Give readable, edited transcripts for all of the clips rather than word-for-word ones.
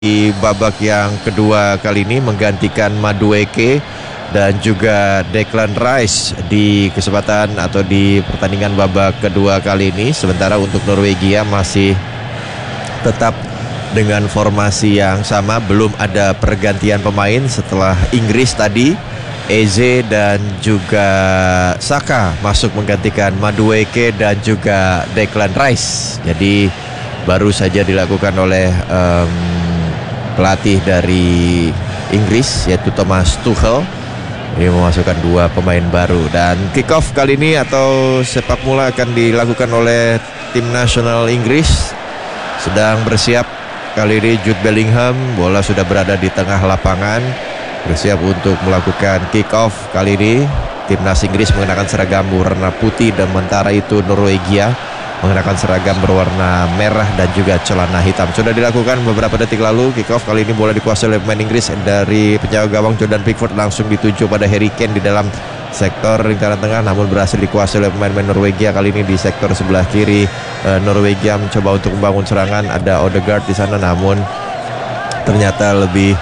di babak yang kedua kali ini menggantikan Madueke dan juga Declan Rice di kesempatan atau di pertandingan babak kedua kali ini. Sementara untuk Norwegia masih tetap dengan formasi yang sama, belum ada pergantian pemain setelah Inggris tadi. Eze dan juga Saka masuk menggantikan Madueke dan juga Declan Rice. Jadi baru saja dilakukan oleh pelatih dari Inggris yaitu Thomas Tuchel. Ini memasukkan dua pemain baru dan kick off kali ini atau sepak bola akan dilakukan oleh tim nasional Inggris. Sedang bersiap kali ini Jude Bellingham, bola sudah berada di tengah lapangan, bersiap untuk melakukan kick off kali ini. Timnas Inggris mengenakan seragam berwarna putih dan sementara itu Norwegia mengenakan seragam berwarna merah dan juga celana hitam. Sudah dilakukan beberapa detik lalu. Kick off kali ini bola dikuasai oleh pemain Inggris dari penjaga gawang Jordan Pickford, langsung dituju pada Harry Kane di dalam sektor lingkaran tengah, namun berhasil dikuasai oleh pemain-pemain Norwegia. Kali ini di sektor sebelah kiri Norwegia mencoba untuk membangun serangan. Ada Odegaard di sana, namun ternyata lebih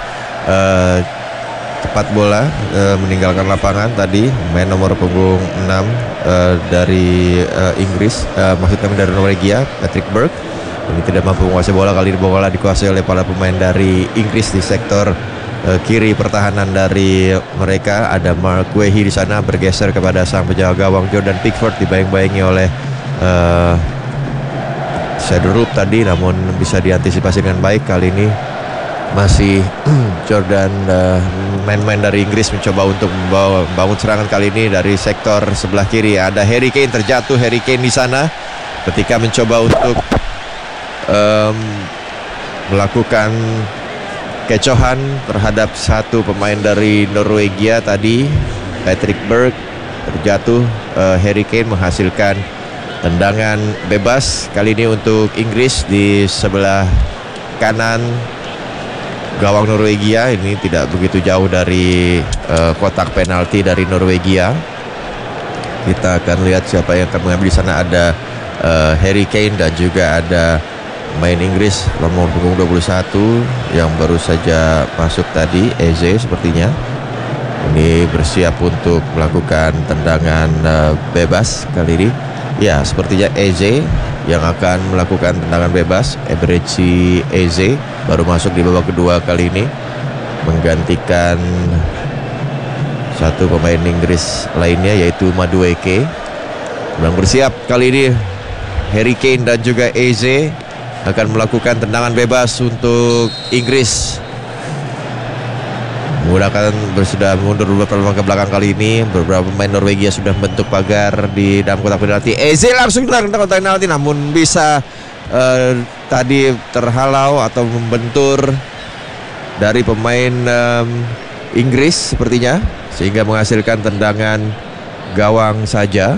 tepat bola meninggalkan lapangan tadi main nomor punggung 6 dari Inggris, maksud kami dari Norwegia, Patrick Berg. Ini tidak mampu menguasai bola. Kali ini bola dikuasai oleh para pemain dari Inggris di sektor kiri pertahanan dari mereka. Ada Mark Guehi di sana, bergeser kepada sang penjaga gawang Jordan Pickford, dibayang-bayangi oleh Sedrup tadi, namun bisa diantisipasi dengan baik. Kali ini masih Jordan, main-main dari Inggris mencoba untuk membangun serangan. Kali ini dari sektor sebelah kiri ada Harry Kane, terjatuh Harry Kane di sana ketika mencoba untuk melakukan kecohan terhadap satu pemain dari Norwegia tadi, Patrick Berg, terjatuh. Harry Kane menghasilkan tendangan bebas kali ini untuk Inggris di sebelah kanan gawang Norwegia. Ini tidak begitu jauh dari kotak penalti dari Norwegia. Kita akan lihat siapa yang akan mengambil di sana. Ada Harry Kane dan juga ada main Inggris nomor punggung 21 yang baru saja masuk tadi, Eze sepertinya. Ini bersiap untuk melakukan tendangan bebas kali ini. Ya, sepertinya Eze yang akan melakukan tendangan bebas. Eberechi Eze baru masuk di babak kedua kali ini, menggantikan satu pemain Inggris lainnya yaitu Madueke. Sedang bersiap kali ini Harry Kane dan juga Eze akan melakukan tendangan bebas untuk Inggris. Menggunakan sudah mundur beberapa langkah ke belakang kali ini. Beberapa pemain Norwegia sudah membentuk pagar di dalam kotak penalti. Eze langsung tendang kotak penalti, namun bisa tadi terhalau atau membentur dari pemain Inggris sepertinya, sehingga menghasilkan tendangan gawang saja.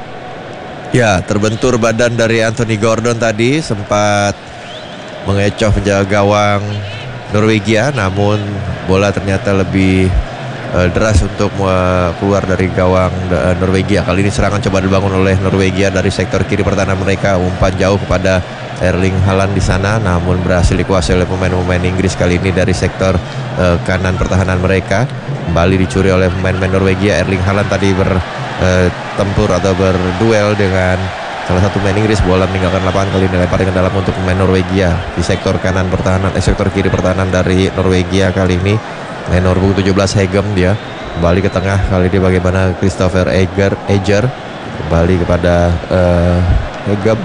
Ya, terbentur badan dari Anthony Gordon tadi, sempat mengecoh penjaga gawang Norwegia, namun bola ternyata lebih deras untuk keluar dari gawang Norwegia. Kali ini serangan coba dibangun oleh Norwegia dari sektor kiri pertahanan mereka. Umpan jauh kepada Erling Haaland di sana, namun berhasil dikuasai oleh pemain-pemain Inggris kali ini dari sektor kanan pertahanan mereka. Kembali dicuri oleh pemain-pemain Norwegia. Erling Haaland tadi bertempur atau berduel dengan salah satu pemain Inggris. Bola meninggalkan lapangan, kali ini dilempar ke dalam untuk pemain Norwegia di sektor kanan pertahanan, sektor kiri pertahanan dari Norwegia. Kali ini main nomor 17 Hegem, dia kembali ke tengah. Kali ini bagaimana Christopher Eger kembali kepada Hegem.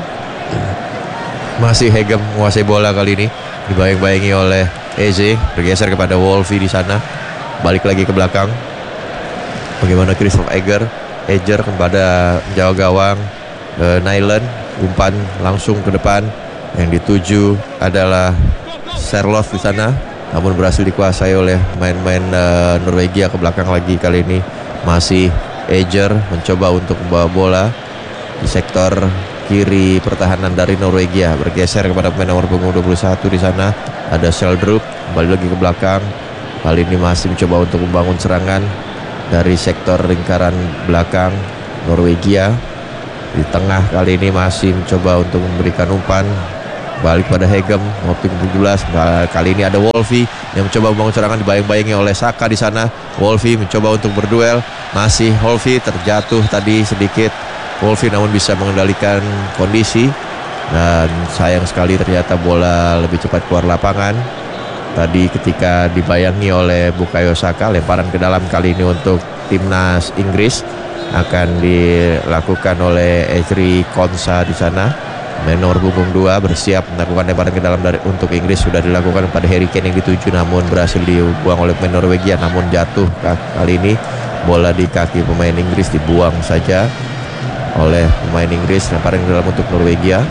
Masih Hegem menguasai bola kali ini, dibayang-bayangi oleh Eze, bergeser kepada Wolfie di sana, balik lagi ke belakang. Bagaimana Christopher Eger kepada penjaga gawang Nyland, umpan langsung ke depan. Yang dituju adalah Sherlock di sana, namun berhasil dikuasai oleh main-main Norwegia. Ke belakang lagi kali ini masih Eger mencoba untuk membawa bola di sektor kiri pertahanan dari Norwegia, bergeser kepada pemain nomor punggung 21 di sana. Ada Sheldrup, kembali lagi ke belakang. Kali ini masih mencoba untuk membangun serangan dari sektor lingkaran belakang Norwegia. Di tengah kali ini masih mencoba untuk memberikan umpan balik pada Hegem, waktu 17. Kali ini ada Wolfi yang mencoba membangun serangan, dibayang-bayangi oleh Saka di sana. Wolfi mencoba untuk berduel, masih Wolfi terjatuh tadi sedikit. Wolfi namun bisa mengendalikan kondisi, dan sayang sekali ternyata bola lebih cepat keluar lapangan. Tadi ketika dibayangi oleh Bukayo Saka, lemparan ke dalam kali ini untuk timnas Inggris akan dilakukan oleh Ezri Konsa di sana. Menor punggung 2 bersiap melakukan lemparan ke dalam untuk Inggris, sudah dilakukan pada Harry Kane yang dituju, namun berhasil dibuang oleh pemain Norwegia, namun jatuh. Kali ini bola di kaki pemain Inggris, dibuang saja oleh pemain Inggris. Lemparan ke dalam untuk Norwegia.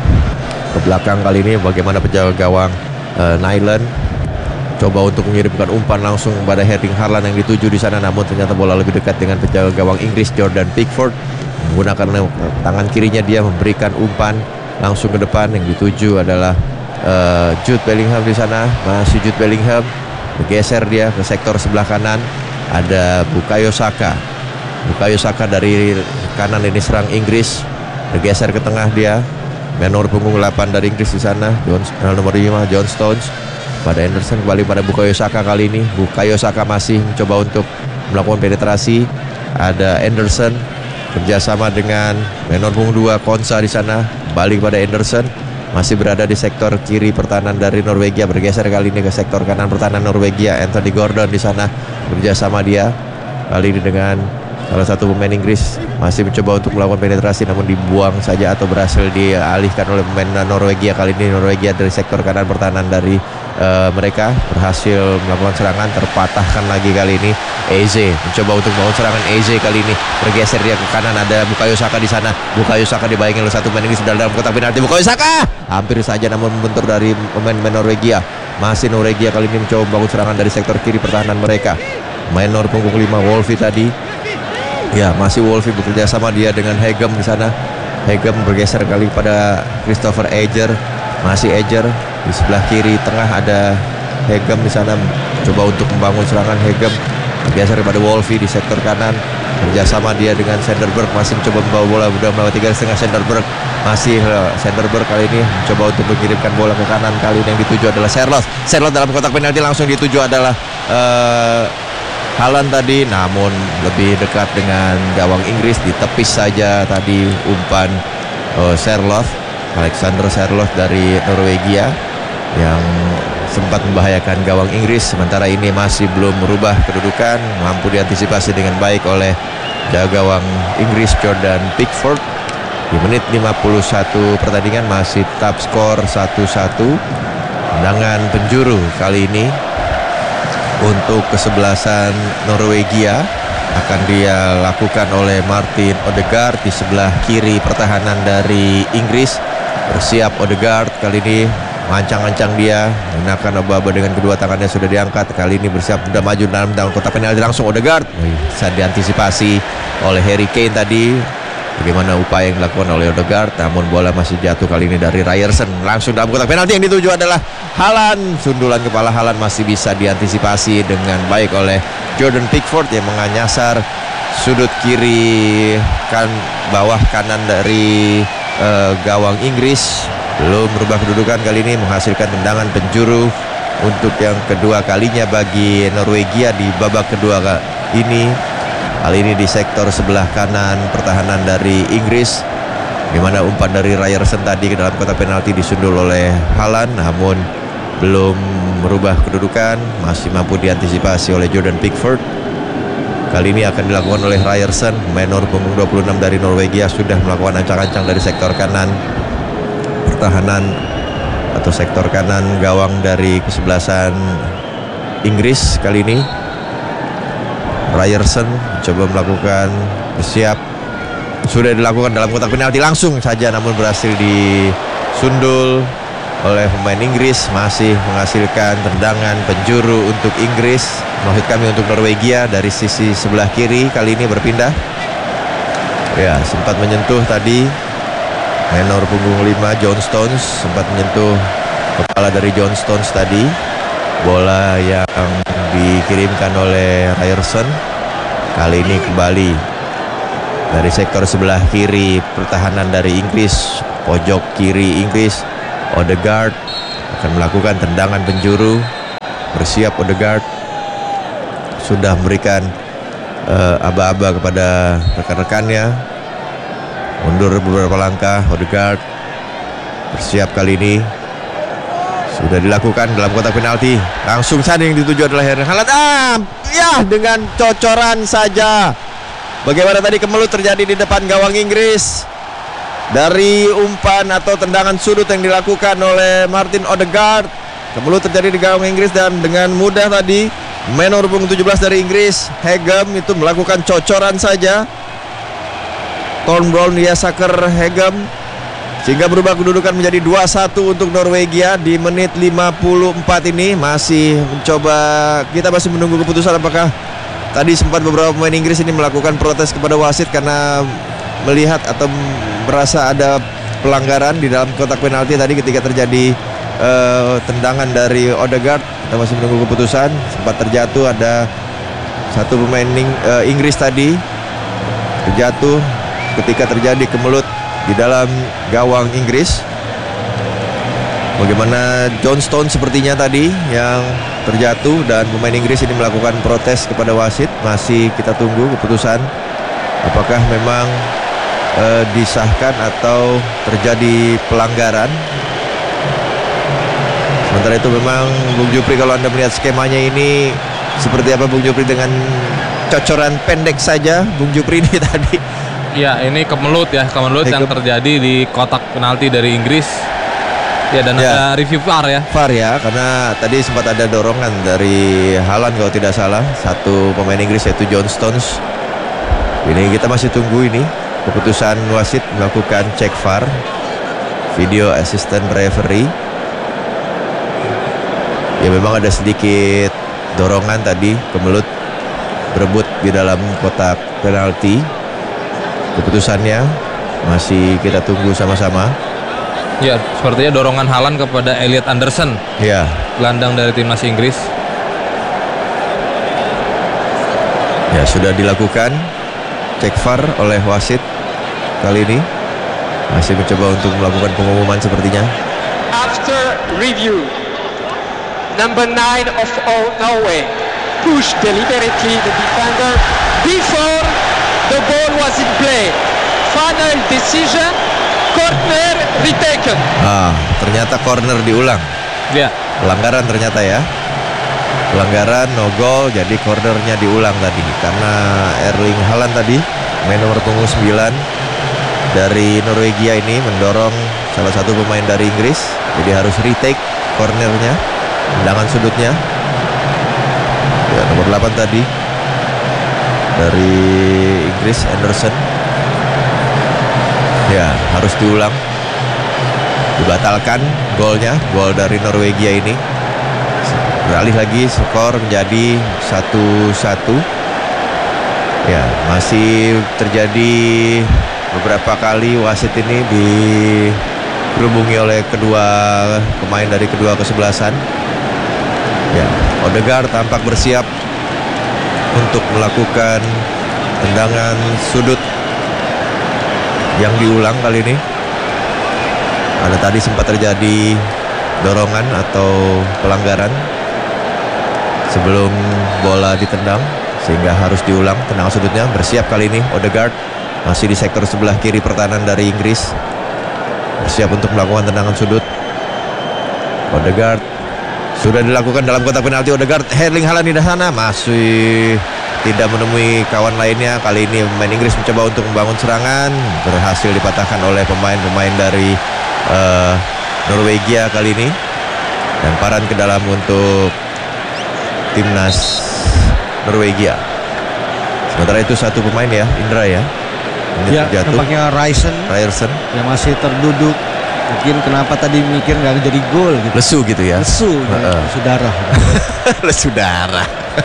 Ke belakang kali ini bagaimana penjaga gawang Nyland coba untuk mengirimkan umpan langsung pada Erling Haaland yang dituju di sana, namun ternyata bola lebih dekat dengan penjaga gawang Inggris Jordan Pickford. Menggunakan tangan kirinya dia memberikan umpan langsung ke depan, yang dituju adalah Jude Bellingham di sana. Masih Jude Bellingham, bergeser dia ke sektor sebelah kanan, ada Bukayo Saka. Bukayo Saka dari kanan ini serang Inggris, bergeser ke tengah dia. Menor punggung 8 dari Inggris di sana, nomor 5 John Stones. Pada Anderson, kembali pada Bukayo Saka kali ini. Bukayo Saka masih mencoba untuk melakukan penetrasi. Ada Anderson kerjasama dengan menor punggung 2 Konsa di sana. Balik pada Anderson, masih berada di sektor kiri pertahanan dari Norwegia, bergeser kali ini ke sektor kanan pertahanan Norwegia. Anthony Gordon di sana kerjasama dia kali ini dengan salah satu pemain Inggris, masih mencoba untuk melakukan penetrasi, namun dibuang saja atau berhasil dialihkan oleh pemain Norwegia. Kali ini Norwegia dari sektor kanan pertahanan dari mereka berhasil melakukan serangan, terpatahkan lagi kali ini. Eze mencoba untuk membangun serangan. Eze kali ini bergeser dia ke kanan, ada Bukayo Saka di sana. Bukayo Saka dibayangi oleh satu pemain Inggris sudah dalam kotak penalti. Bukayo Saka hampir saja namun membentur dari pemain Norwegia. Masih Norwegia kali ini mencoba membangun serangan dari sektor kiri pertahanan mereka. Menor punggung 5 Wolfi tadi. Ya, masih Wolfi bekerja sama dia dengan Hegem di sana. Hegem bergeser kali pada Christopher Eger. Masih Eger di sebelah kiri tengah, ada Hegem di sana coba untuk membangun serangan. Hegem bergeser pada Wolfi di sektor kanan, kerjasama dia dengan Sanderberg, masih mencoba membawa bola, udah melewati garis tengah. Sanderberg masih Sanderberg kali ini mencoba untuk mengirimkan bola ke kanan. Kali ini yang dituju adalah Serlos dalam kotak penalti, langsung dituju adalah Haaland tadi, namun lebih dekat dengan gawang Inggris, ditepis saja tadi umpan Alexander Serloth dari Norwegia yang sempat membahayakan gawang Inggris. Sementara ini masih belum merubah kedudukan, mampu diantisipasi dengan baik oleh jaga gawang Inggris Jordan Pickford. Di menit 51 pertandingan masih tetap skor 1-1. Tendangan penjuru kali ini untuk kesebelasan Norwegia akan dia lakukan oleh Martin Odegaard di sebelah kiri pertahanan dari Inggris. Bersiap Odegaard kali ini, mancang-mancang dia menggunakan oba-oba dengan kedua tangannya sudah diangkat. Kali ini bersiap sudah maju dalam kotak penalti, langsung Odegaard bisa diantisipasi oleh Harry Kane tadi. Bagaimana upaya yang dilakukan oleh Odegaard, namun bola masih jatuh kali ini dari Ryerson. Langsung dalam kotak penalti yang dituju adalah Haaland. Sundulan kepala Haaland masih bisa diantisipasi dengan baik oleh Jordan Pickford yang menyasar sudut kiri bawah kanan dari gawang Inggris. Belum berubah kedudukan kali ini, menghasilkan tendangan penjuru untuk yang kedua kalinya bagi Norwegia di babak kedua ini. Kali ini di sektor sebelah kanan pertahanan dari Inggris, di mana umpan dari Ryerson tadi ke dalam kotak penalti disundul oleh Haaland, namun belum merubah kedudukan, masih mampu diantisipasi oleh Jordan Pickford. Kali ini akan dilakukan oleh Ryerson, menor punggung 26 dari Norwegia, sudah melakukan ancang-ancang dari sektor kanan pertahanan atau sektor kanan gawang dari kesebelasan Inggris. Kali ini Ryerson coba melakukan bersiap, sudah dilakukan dalam kotak penalti langsung saja, namun berhasil disundul oleh pemain Inggris. Masih menghasilkan tendangan penjuru untuk Inggris, maksud kami untuk Norwegia, dari sisi sebelah kiri. Kali ini berpindah, ya, sempat menyentuh tadi menor punggung 5 John Stones, sempat menyentuh kepala dari John Stones tadi. Bola yang dikirimkan oleh Ryerson kali ini kembali dari sektor sebelah kiri pertahanan dari Inggris, pojok kiri Inggris. Odegaard akan melakukan tendangan penjuru. Bersiap Odegaard. Sudah memberikan aba-aba kepada rekan-rekannya. Mundur beberapa langkah. Odegaard bersiap kali ini. Sudah dilakukan dalam kotak penalti. Langsung saja yang dituju adalah Erling Haaland. Ya, dengan cocoran saja. Bagaimana tadi kemelut terjadi di depan gawang Inggris. Dari umpan atau tendangan sudut yang dilakukan oleh Martin Odegaard, kemelut terjadi di gawang Inggris dan dengan mudah tadi pemain nomor punggung 17 dari Inggris, Hegem, itu melakukan cocoran saja. Thornbrown Saker Hegem, sehingga berubah kedudukan menjadi 2-1 untuk Norwegia di menit 54 ini. Masih mencoba, kita masih menunggu keputusan apakah tadi sempat beberapa pemain Inggris ini melakukan protes kepada wasit karena melihat atau merasa ada pelanggaran di dalam kotak penalti tadi ketika terjadi tendangan dari Odegaard. Kita masih menunggu keputusan. Sempat terjatuh, ada satu pemain Inggris tadi terjatuh ketika terjadi kemelut di dalam gawang Inggris. Bagaimana Johnstone sepertinya tadi yang terjatuh dan pemain Inggris ini melakukan protes kepada wasit. Masih kita tunggu keputusan apakah memang disahkan atau terjadi pelanggaran. Sementara itu memang Bung Jupri, kalau Anda melihat skemanya ini seperti apa Bung Jupri, dengan cocoran pendek saja Bung Jupri ini tadi. Ya, ini kemelut yang terjadi di kotak penalti dari Inggris. Ya, dan ada review VAR ya. VAR ya, karena tadi sempat ada dorongan dari Haaland kalau tidak salah, satu pemain Inggris yaitu John Stones. Ini kita masih tunggu ini keputusan wasit melakukan cek VAR, video assistant referee. Ya, memang ada sedikit dorongan tadi, kemelut berebut di dalam kotak penalti. Keputusannya masih kita tunggu sama-sama. Ya, sepertinya dorongan Haaland kepada Elliot Anderson. Ya, gelandang dari timnas Inggris. Ya, sudah dilakukan cek VAR oleh wasit kali ini. Masih mencoba untuk melakukan pengumuman sepertinya. After review, number 9 of Norway push deliberately the defender before the ball was in play. Final decision, corner retaken. Ternyata corner diulang. Ya, pelanggaran ternyata ya. Pelanggaran, no goal, jadi cornernya diulang tadi karena Erling Haaland tadi, main nomor punggung 9 dari Norwegia ini mendorong salah satu pemain dari Inggris, jadi harus retake cornernya, tendangan sudutnya. Ya, nomor 8 tadi dari Inggris, Anderson. Ya, harus diulang. Dibatalkan golnya, gol dari Norwegia ini. Beralih lagi skor menjadi 1-1. Ya, masih terjadi beberapa kali wasit ini dikerubungi oleh kedua pemain dari kedua kesebelasan. Ya, Odegaard tampak bersiap untuk melakukan tendangan sudut yang diulang kali ini. Ada tadi sempat terjadi dorongan atau pelanggaran sebelum bola ditendang, sehingga harus diulang tendangan sudutnya. Bersiap kali ini Odegaard, masih di sektor sebelah kiri pertahanan dari Inggris, bersiap untuk melakukan tendangan sudut. Odegaard sudah dilakukan dalam kotak penalti. Odegaard, Erling Haaland di sana masih tidak menemui kawan lainnya. Kali ini pemain Inggris mencoba untuk membangun serangan, berhasil dipatahkan oleh pemain-pemain dari Norwegia kali ini. Lemparan ke dalam untuk timnas Norwegia. Sementara itu satu pemain ya, Indra ya. Ya, nampaknya Ryerson yang masih terduduk. Mungkin kenapa tadi mikir nggak jadi gol gitu. Lesu gitu ya. Lesu, saudara. Lesu darah.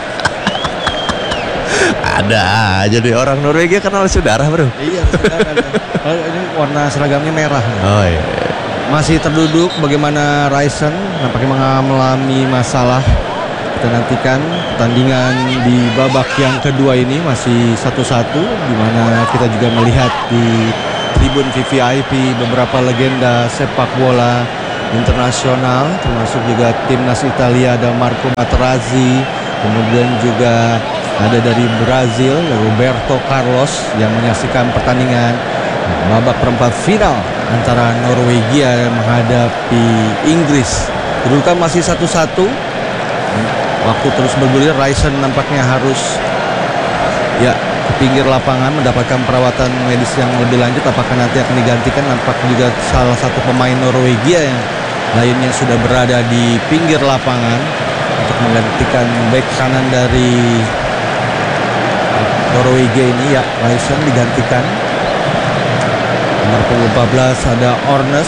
Ada aja deh orang Norwegia kenal lesu darah, bro. Iya, saudara. Ini warna seragamnya merah. Oh iya. Masih terduduk. Bagaimana Ryerson nampaknya mengalami masalah. Kita nantikan pertandingan di babak yang kedua ini masih 1-1, di mana kita juga melihat di tribun VVIP beberapa legenda sepak bola internasional, termasuk juga timnas Italia ada Marco Materazzi, kemudian juga ada dari Brazil Roberto Carlos yang menyaksikan pertandingan babak perempat final antara Norwegia menghadapi Inggris. Kedudukan masih 1-1. Waktu terus bergulir, Ryerson nampaknya harus ke pinggir lapangan mendapatkan perawatan medis yang lebih lanjut. Apakah nanti akan digantikan? Nampak juga salah satu pemain Norwegia yang lainnya sudah berada di pinggir lapangan untuk menggantikan bek kanan dari Norwegia ini. Ryerson digantikan. Nomor 14 ada Ornes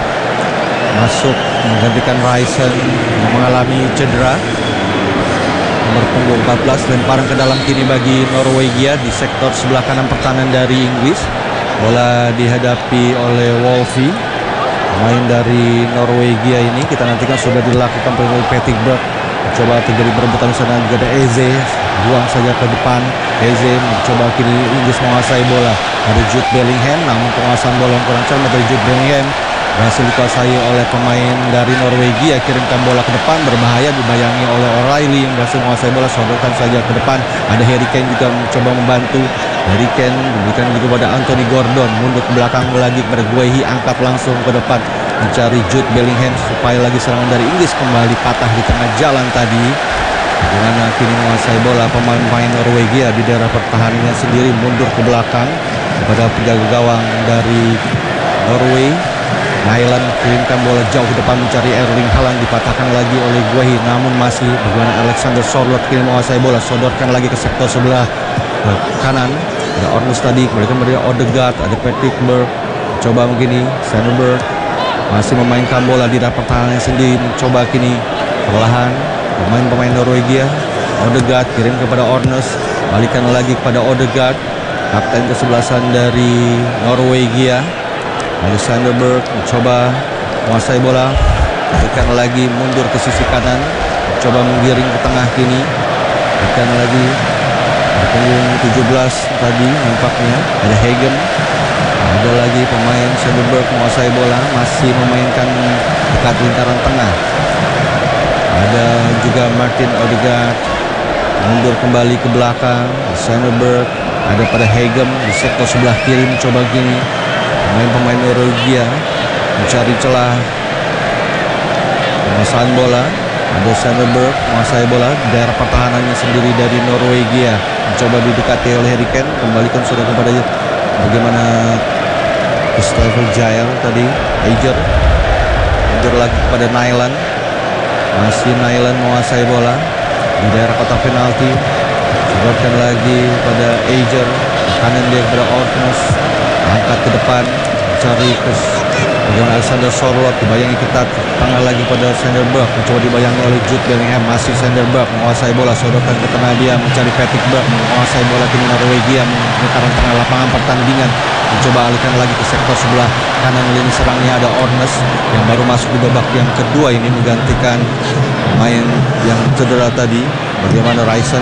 masuk menggantikan Ryerson yang mengalami cedera. Nomor punggung 14, lemparan ke dalam kini bagi Norwegia di sektor sebelah kanan pertahanan dari Inggris. Bola dihadapi oleh Wolfie, pemain dari Norwegia ini. Kita nantikan sudah dilakukan oleh Patrick Berg. Coba terjadi perebutan di sana, juga ada Eze, buang saja ke depan. Eze mencoba kini Inggris menguasai bola. Ada Jude Bellingham, namun penguasaan bola yang kurang cermat dari Jude Bellingham berhasil dikuasai oleh pemain dari Norwegia. Kirimkan bola ke depan, berbahaya, dibayangi oleh O'Reilly yang berhasil menguasai bola. Sodorkan saja ke depan. Ada Harry Kane juga mencoba membantu. Harry Kane diberikan juga pada Anthony Gordon, mundur ke belakang lagi kepada Guehi, angkat langsung ke depan mencari Jude Bellingham supaya lagi serangan dari Inggris kembali patah di tengah jalan tadi. Bagaimana kini menguasai bola pemain-pemain Norwegia di daerah pertahanannya sendiri, mundur ke belakang kepada penjaga gawang dari Norway. Nyland kirimkan bola jauh ke depan mencari Erling Haaland, dipatahkan lagi oleh Guehi, namun masih bagaimana Alexander Sørloth kini menguasai bola, sodorkan lagi ke sektor sebelah kanan. Ada Ornes tadi, kemudian dari Odegaard, ada Patrick Berg, coba begini, Sandberg masih memainkan bola di daerah pertahanan sendiri, mencoba kini perlahan pemain-pemain Norwegia. Odegaard kirim kepada Ornes, balikan lagi kepada Odegaard, kapten kesebelasan dari Norwegia. Alexander Berg mencoba menguasai bola, berikan lagi mundur ke sisi kanan, coba menggiring ke tengah kini, berikan lagi di punggung 17 tadi nampaknya ada Hagen, ada lagi pemain Sandberg menguasai bola, masih memainkan dekat lingkaran tengah. Ada juga Martin Odegaard mundur kembali ke belakang. Sandberg ada pada Hagen di sektor sebelah kiri, mencoba gini pemain Norwegia mencari celah penguasaan bola. Ada Sandberg menguasai bola di daerah pertahanannya sendiri dari Norwegia, mencoba didekati oleh Harry Kane, kembalikan sudah kepada bagaimana Christopher Jael tadi. Eiger mundur lagi kepada Nyland, masih Nyland menguasai bola di daerah kotak penalti, sodorkan lagi pada Eiger, kanan dia kepada Ornes, angkat ke depan mencari bagaimana Alexander Sørloth, dibayangi ketat tengah lagi pada Sandberg, mencoba dibayangi oleh Jude Bellingham, masih Sandberg menguasai bola, sodorkan ke tengah dia mencari Patrick Berg, menguasai bola kini Norwegia memutaran tengah lapangan pertandingan, mencoba alihkan lagi ke sektor sebelah kanan lini serangnya. Ada Ornes yang baru masuk di babak yang kedua ini menggantikan pemain yang cedera tadi. Bagaimana Ryerson?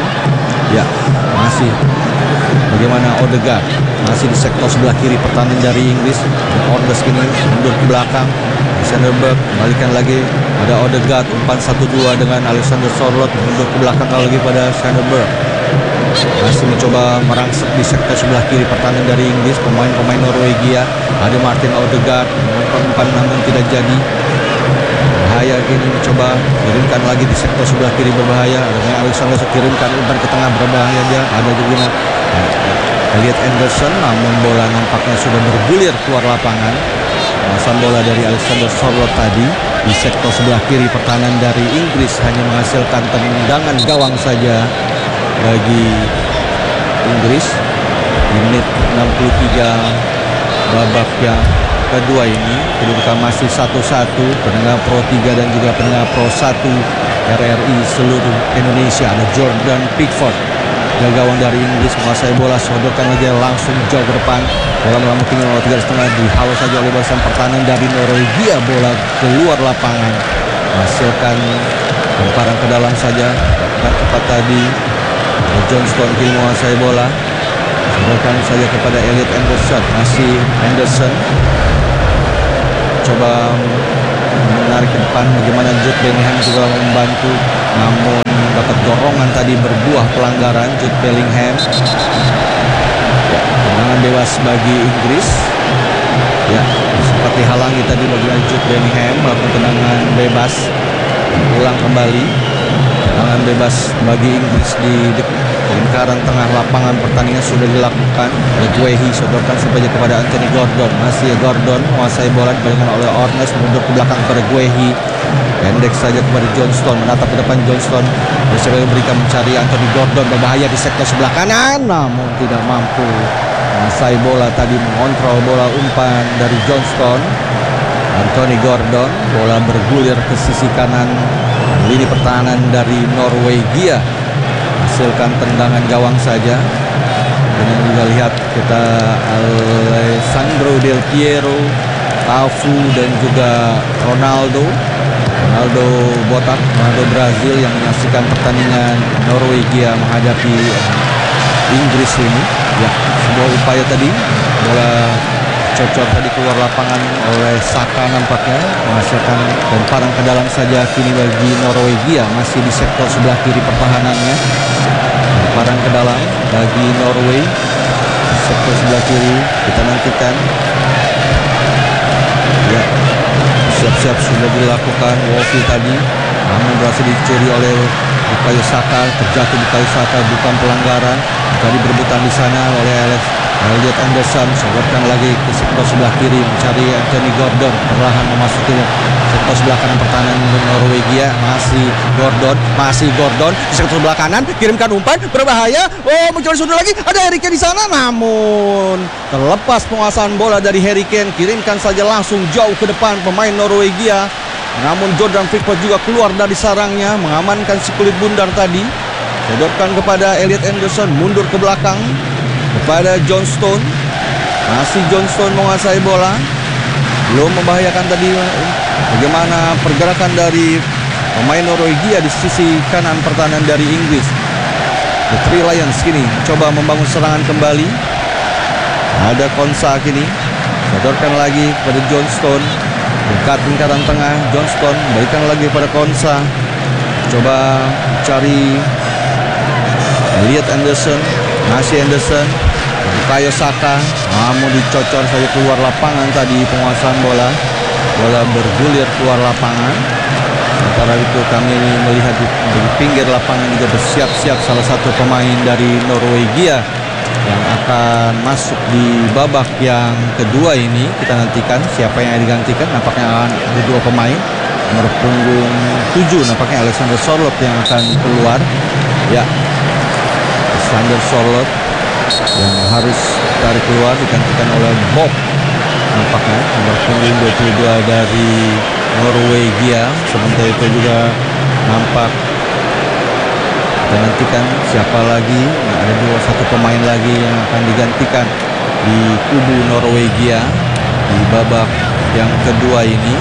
Masih bagaimana Odegaard masih di sektor sebelah kiri pertahanan dari Inggris. Ornes kini mundur ke belakang. Sandberg kembalikan lagi, ada Odegaard, umpan 1-2 dengan Alexander Sørloth, mundur ke belakang lagi pada Sandberg, masih mencoba merangsek di sektor sebelah kiri pertahanan dari Inggris. Pemain-pemain Norwegia, ada Martin Odegaard, umpan namun tidak jadi. Bahaya kini mencoba kirimkan lagi di sektor sebelah kiri, berbahaya. Ada Alexander kirimkan umpan ke tengah, berbahaya dia. Ada juga Elliot Anderson, namun bola nampaknya sudah bergulir keluar lapangan. Penguasaan bola dari Alexander Sørloth tadi di sektor sebelah kiri pertahanan dari Inggris hanya menghasilkan tendangan gawang saja bagi Inggris. Di menit 63 babak yang kedua ini, kedudukan masih 1-1. Pendengar Pro 3 dan juga pendengar Pro 1 RRI seluruh Indonesia. Ada Jordan Pickford, gawang dari Inggris menguasai bola, sodorkan lagi langsung jauh ke depan. Bola melambung tinggi oleh 3,5, dihalau saja oleh barisan pertahanan dari Norwegia. Bola keluar lapangan, menghasilkan lemparan ke dalam saja. Dan tepat tadi Johnston kini menguasai bola, sodorkan saja kepada Elliot Anderson. Masih Anderson coba menarik ke depan. Bagaimana Jude Bellingham juga membantu, namun dapat dorongan tadi berbuah pelanggaran Jude Bellingham. Ya, tendangan bebas bagi Inggris. Ya, sempat dihalangi tadi bagaimana Jude Bellingham melakukan tendangan bebas. Ulang kembali. Tendangan bebas bagi Inggris di lingkaran tengah lapangan. Pertandingan sudah dilakukan. Guehi sodorkan saja kepada Anthony Gordon. Masih Gordon menguasai bola, diberikan oleh Ornes, mundur ke belakang kepada Guehi. Pendek saja kepada Johnston, menatap ke depan Johnston. Bersama memberikan mencari Anthony Gordon, berbahaya di sektor sebelah kanan, namun tidak mampu menguasai bola tadi, mengontrol bola umpan dari Johnston. Anthony Gordon, bola bergulir ke sisi kanan lini pertahanan dari Norwegia, hasilkan tendangan gawang saja. Dan juga lihat kita Alessandro Del Piero, Tafu dan juga Ronaldo botak, Ronaldo Brazil yang menyaksikan pertandingan Norwegia menghadapi Inggris ini. Ya, sebuah upaya tadi, bola cocor tadi keluar lapangan oleh Saka nampaknya, menghasilkan lemparan ke dalam saja kini bagi Norwegia, masih di sektor sebelah kiri pertahanannya. Lemparan ke dalam bagi Norway, sektor sebelah kiri, kita nantikan. Ya, siap-siap sudah dilakukan Wolfi tadi, namun berhasil dicuri oleh Bukayo Saka, terjatuh Bukayo Saka, bukan pelanggaran. Tadi berebutan di sana oleh Elliot Anderson, sodorkan lagi ke sektor sebelah kiri mencari Anthony Gordon, perlahan memasuki sektor sebelah kanan pertahanan Norwegia. Masih Gordon di sektor sebelah kanan, kirimkan umpan berbahaya. Oh, mencari sudut lagi, ada Harry Kane di sana, namun terlepas penguasaan bola dari Harry Kane, kirimkan saja langsung jauh ke depan pemain Norwegia. Namun Jordan Pickford juga keluar dari sarangnya, mengamankan si kulit bundar tadi. Sodorkan kepada Elliot Anderson, mundur ke belakang kepada Johnston. Masih Johnston menguasai bola, belum membahayakan tadi. Bagaimana pergerakan dari pemain Norwegia di sisi kanan pertahanan dari Inggris. The Three Lions kini coba membangun serangan kembali. Ada Konsa kini, sodorkan lagi kepada Johnston, dekat lingkaran tengah. Johnston berikan lagi kepada Konsa, coba cari Elliot Anderson. Masih Anderson, Bukayo Saka, namun dicocor saja keluar lapangan tadi penguasaan bola. Bola bergulir keluar lapangan. Sementara itu kami melihat di pinggir lapangan juga bersiap-siap salah satu pemain dari Norwegia yang akan masuk di babak yang kedua ini. Kita nantikan siapa yang digantikan. Nampaknya ada dua pemain. Nomor punggung 7 nampaknya Alexander Sorloth yang akan keluar. Ya, Alexander Sorloth yang harus tarik keluar, digantikan oleh Bob nampaknya, nomor punggung 22 dari Norwegia. Sementara itu juga nampak, kita nantikan siapa lagi. Nah, ada satu pemain lagi yang akan digantikan di kubu Norwegia di babak yang kedua ini.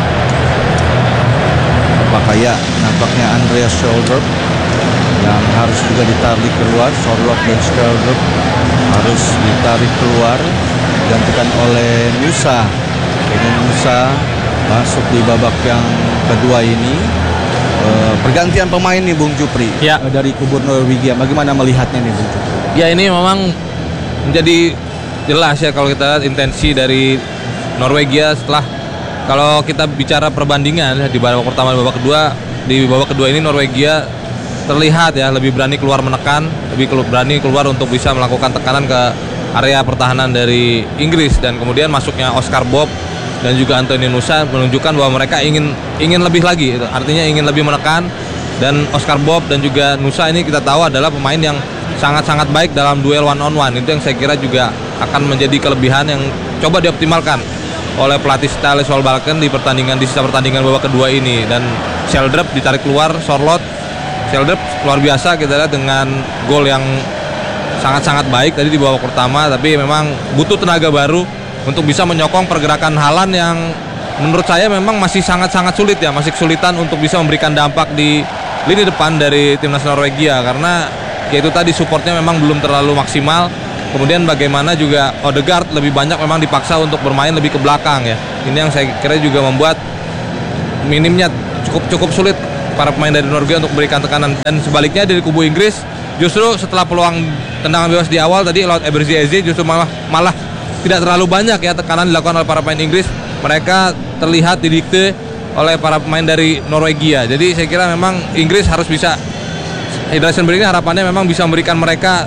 Apakah ya, nampaknya Andreas Schjelderup yang harus juga ditarik keluar. Sorloth dan Schjelderup harus ditarik keluar, digantikan oleh Nusa. Dengan Nusa masuk di babak yang kedua ini. Pergantian pemain nih Bung Jupri ya, dari kubu Norwegia, bagaimana melihatnya nih Bung Jupri? Ya, ini memang menjadi jelas ya kalau kita lihat intensi dari Norwegia setelah, kalau kita bicara perbandingan di babak pertama dan babak kedua, di babak kedua ini Norwegia terlihat ya lebih berani keluar menekan, lebih berani keluar untuk bisa melakukan tekanan ke area pertahanan dari Inggris, dan kemudian masuknya Oscar Bob dan juga Anthony Nusa menunjukkan bahwa mereka ingin lebih lagi, artinya ingin lebih menekan. Dan Oscar Bob dan juga Nusa ini kita tahu adalah pemain yang sangat-sangat baik dalam duel one on one. Itu yang saya kira juga akan menjadi kelebihan yang coba dioptimalkan oleh pelatih Ståle Solbakken di sisa pertandingan babak kedua ini. Dan Schjelderup ditarik keluar, Sorloth. Schjelderup luar biasa kita lihat dengan gol yang sangat-sangat baik tadi di babak pertama, tapi memang butuh tenaga baru untuk bisa menyokong pergerakan Haaland yang menurut saya memang masih sangat-sangat sulit ya, masih kesulitan untuk bisa memberikan dampak di lini depan dari timnas Norwegia, karena yaitu tadi supportnya memang belum terlalu maksimal. Kemudian bagaimana juga Odegaard lebih banyak memang dipaksa untuk bermain lebih ke belakang ya. Ini yang saya kira juga membuat minimnya cukup sulit para pemain dari Norwegia untuk memberikan tekanan. Dan sebaliknya dari kubu Inggris justru setelah peluang tendangan bebas di awal tadi lewat Eberechi Eze justru malah tidak terlalu banyak ya tekanan dilakukan oleh para pemain Inggris. Mereka terlihat didikte oleh para pemain dari Norwegia. Jadi saya kira memang Inggris harus bisa, hydration break ini harapannya memang bisa memberikan mereka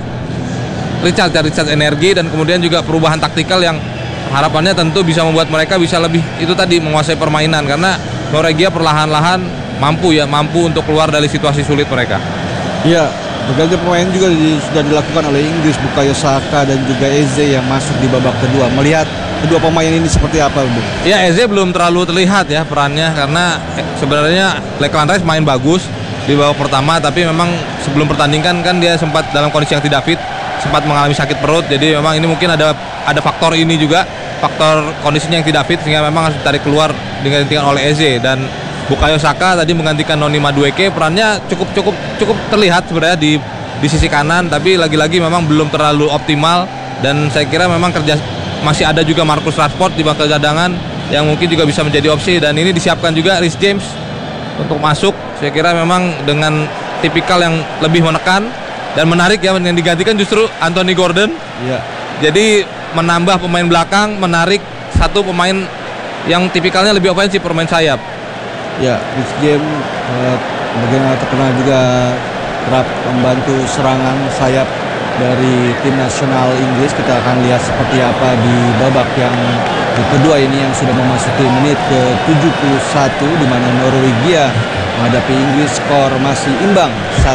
recharge energi dan kemudian juga perubahan taktikal yang harapannya tentu bisa membuat mereka bisa lebih itu tadi menguasai permainan, karena Norwegia perlahan-lahan mampu untuk keluar dari situasi sulit mereka. Iya, berganti pemain juga sudah dilakukan oleh Inggris. Bukayo Saka dan juga Eze yang masuk di babak kedua. Melihat kedua pemain ini seperti apa, Bung? Ya, Eze belum terlalu terlihat ya perannya, karena sebenarnya Declan Rice main bagus di babak pertama, tapi memang sebelum pertandingan kan dia sempat dalam kondisi yang tidak fit, sempat mengalami sakit perut. Jadi memang ini mungkin ada faktor ini juga, faktor kondisinya yang tidak fit, sehingga memang harus ditarik keluar digantikan oleh Eze. Dan Bukayo Saka tadi menggantikan Noni Madueke, perannya cukup terlihat sebenarnya di sisi kanan, tapi lagi-lagi memang belum terlalu optimal. Dan saya kira memang masih ada juga Marcus Rashford di bangku cadangan yang mungkin juga bisa menjadi opsi. Dan ini disiapkan juga Reece James untuk masuk. Saya kira memang dengan tipikal yang lebih menekan dan menarik ya, yang digantikan justru Anthony Gordon. Iya. Jadi menambah pemain belakang, menarik satu pemain yang tipikalnya lebih ofensif, pemain sayap. Ya, Reece James bagaimana terkenal juga kerap membantu serangan sayap dari tim nasional Inggris. Kita akan lihat seperti apa di babak yang kedua ini yang sudah memasuki menit ke-71, di mana Norwegia menghadapi Inggris, skor masih imbang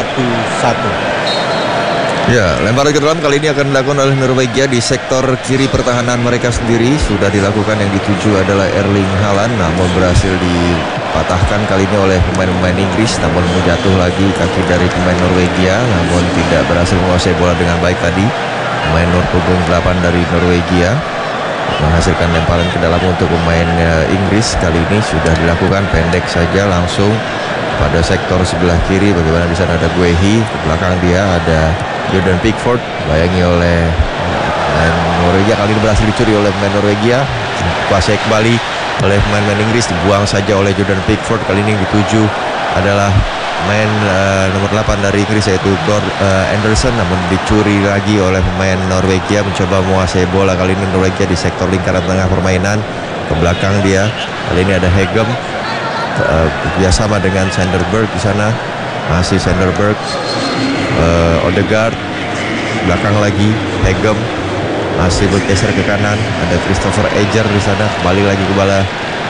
1-1. Ya, lemparan ke dalam kali ini akan dilakukan oleh Norwegia di sektor kiri pertahanan mereka sendiri. Sudah dilakukan, yang dituju adalah Erling Haaland, namun berhasil dipatahkan kali ini oleh pemain-pemain Inggris. Namun menjatuh lagi kaki dari pemain Norwegia, namun tidak berhasil menguasai bola dengan baik tadi. Pemain punggung 8 dari Norwegia menghasilkan lemparan ke dalam untuk pemain Inggris. Kali ini sudah dilakukan pendek saja langsung pada sektor sebelah kiri. Bagaimana di sana ada Guehi, di belakang dia ada Jordan Pickford, bayangi oleh pemain Norwegia. Kali ini berhasil dicuri oleh pemain Norwegia, kuasai kembali oleh pemain Inggris, dibuang saja oleh Jordan Pickford. Kali ini dituju adalah pemain nomor 8 dari Inggris, yaitu Anderson, namun dicuri lagi oleh pemain Norwegia. Mencoba menguasai bola kali ini Norwegia di sektor lingkaran tengah permainan. Ke belakang dia, kali ini ada Hegem bekerjasama dengan Sanderberg di sana. Masih Sanderberg, Odegaard, belakang lagi Hegem, masih bergeser ke kanan, ada Christopher Eger di sana. Kembali lagi ke bola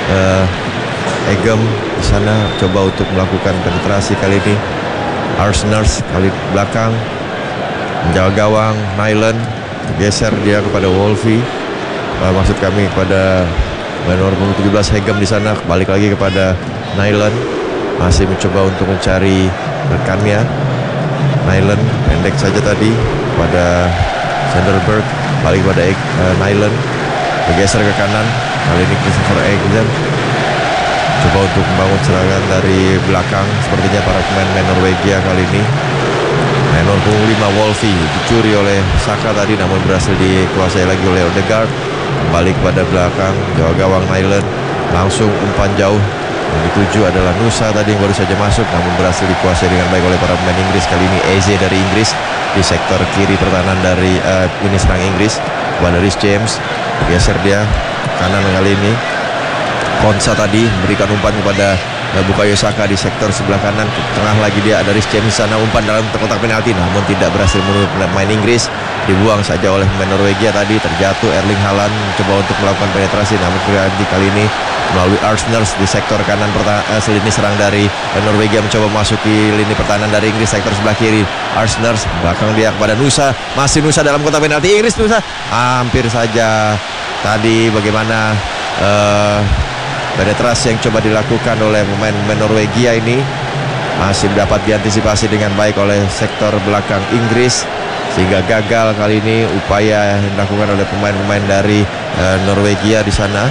Hegem di sana, coba untuk melakukan penetrasi kali ini. Arsenal kali belakang menjaga gawang, Nyland geser dia kepada Wolfie, maksud kami kepada nomor 17 Hegem di sana. Balik lagi kepada Nyland, masih mencoba untuk mencari rekannya. Nyland pendek saja tadi pada Sanderberg, balik pada Nyland, bergeser ke kanan. Kali ini Christopher Eriksen coba untuk membangun serangan dari belakang. Sepertinya para pemain Norwegia kali ini. Nomor 5 Wolfie dicuri oleh Saka tadi, namun berhasil dikuasai lagi oleh Odegaard. Kembali kepada belakang, jawa gawang Nyland, langsung umpan jauh. Yang dituju adalah Nusa tadi yang baru saja masuk, namun berhasil dikuasai dengan baik oleh para pemain Inggris. Kali ini Eze dari Inggris di sektor kiri pertahanan dari ini serang Inggris. Kepada Reece James, bergeser dia kanan kali ini. Konsa tadi memberikan umpan kepada Bukayo Saka di sektor sebelah kanan. Tengah lagi dia ada Reece James sana, umpan dalam kotak penalti, namun tidak berhasil menurut pemain Inggris. Dibuang saja oleh pemain Norwegia tadi. Terjatuh Erling Haaland mencoba untuk melakukan penetrasi, namun kali ini melalui Arsenal di sektor kanan lini serang dari Norwegia mencoba memasuki lini pertahanan dari Inggris sektor sebelah kiri. Arsenal belakang dia kepada Nusa, masih Nusa dalam kotak penalti. Inggris, Nusa hampir saja tadi. Bagaimana penetrasi yang coba dilakukan oleh pemain Norwegia ini masih dapat diantisipasi dengan baik oleh sektor belakang Inggris, sehingga gagal kali ini upaya yang dilakukan oleh pemain-pemain dari Norwegia di sana.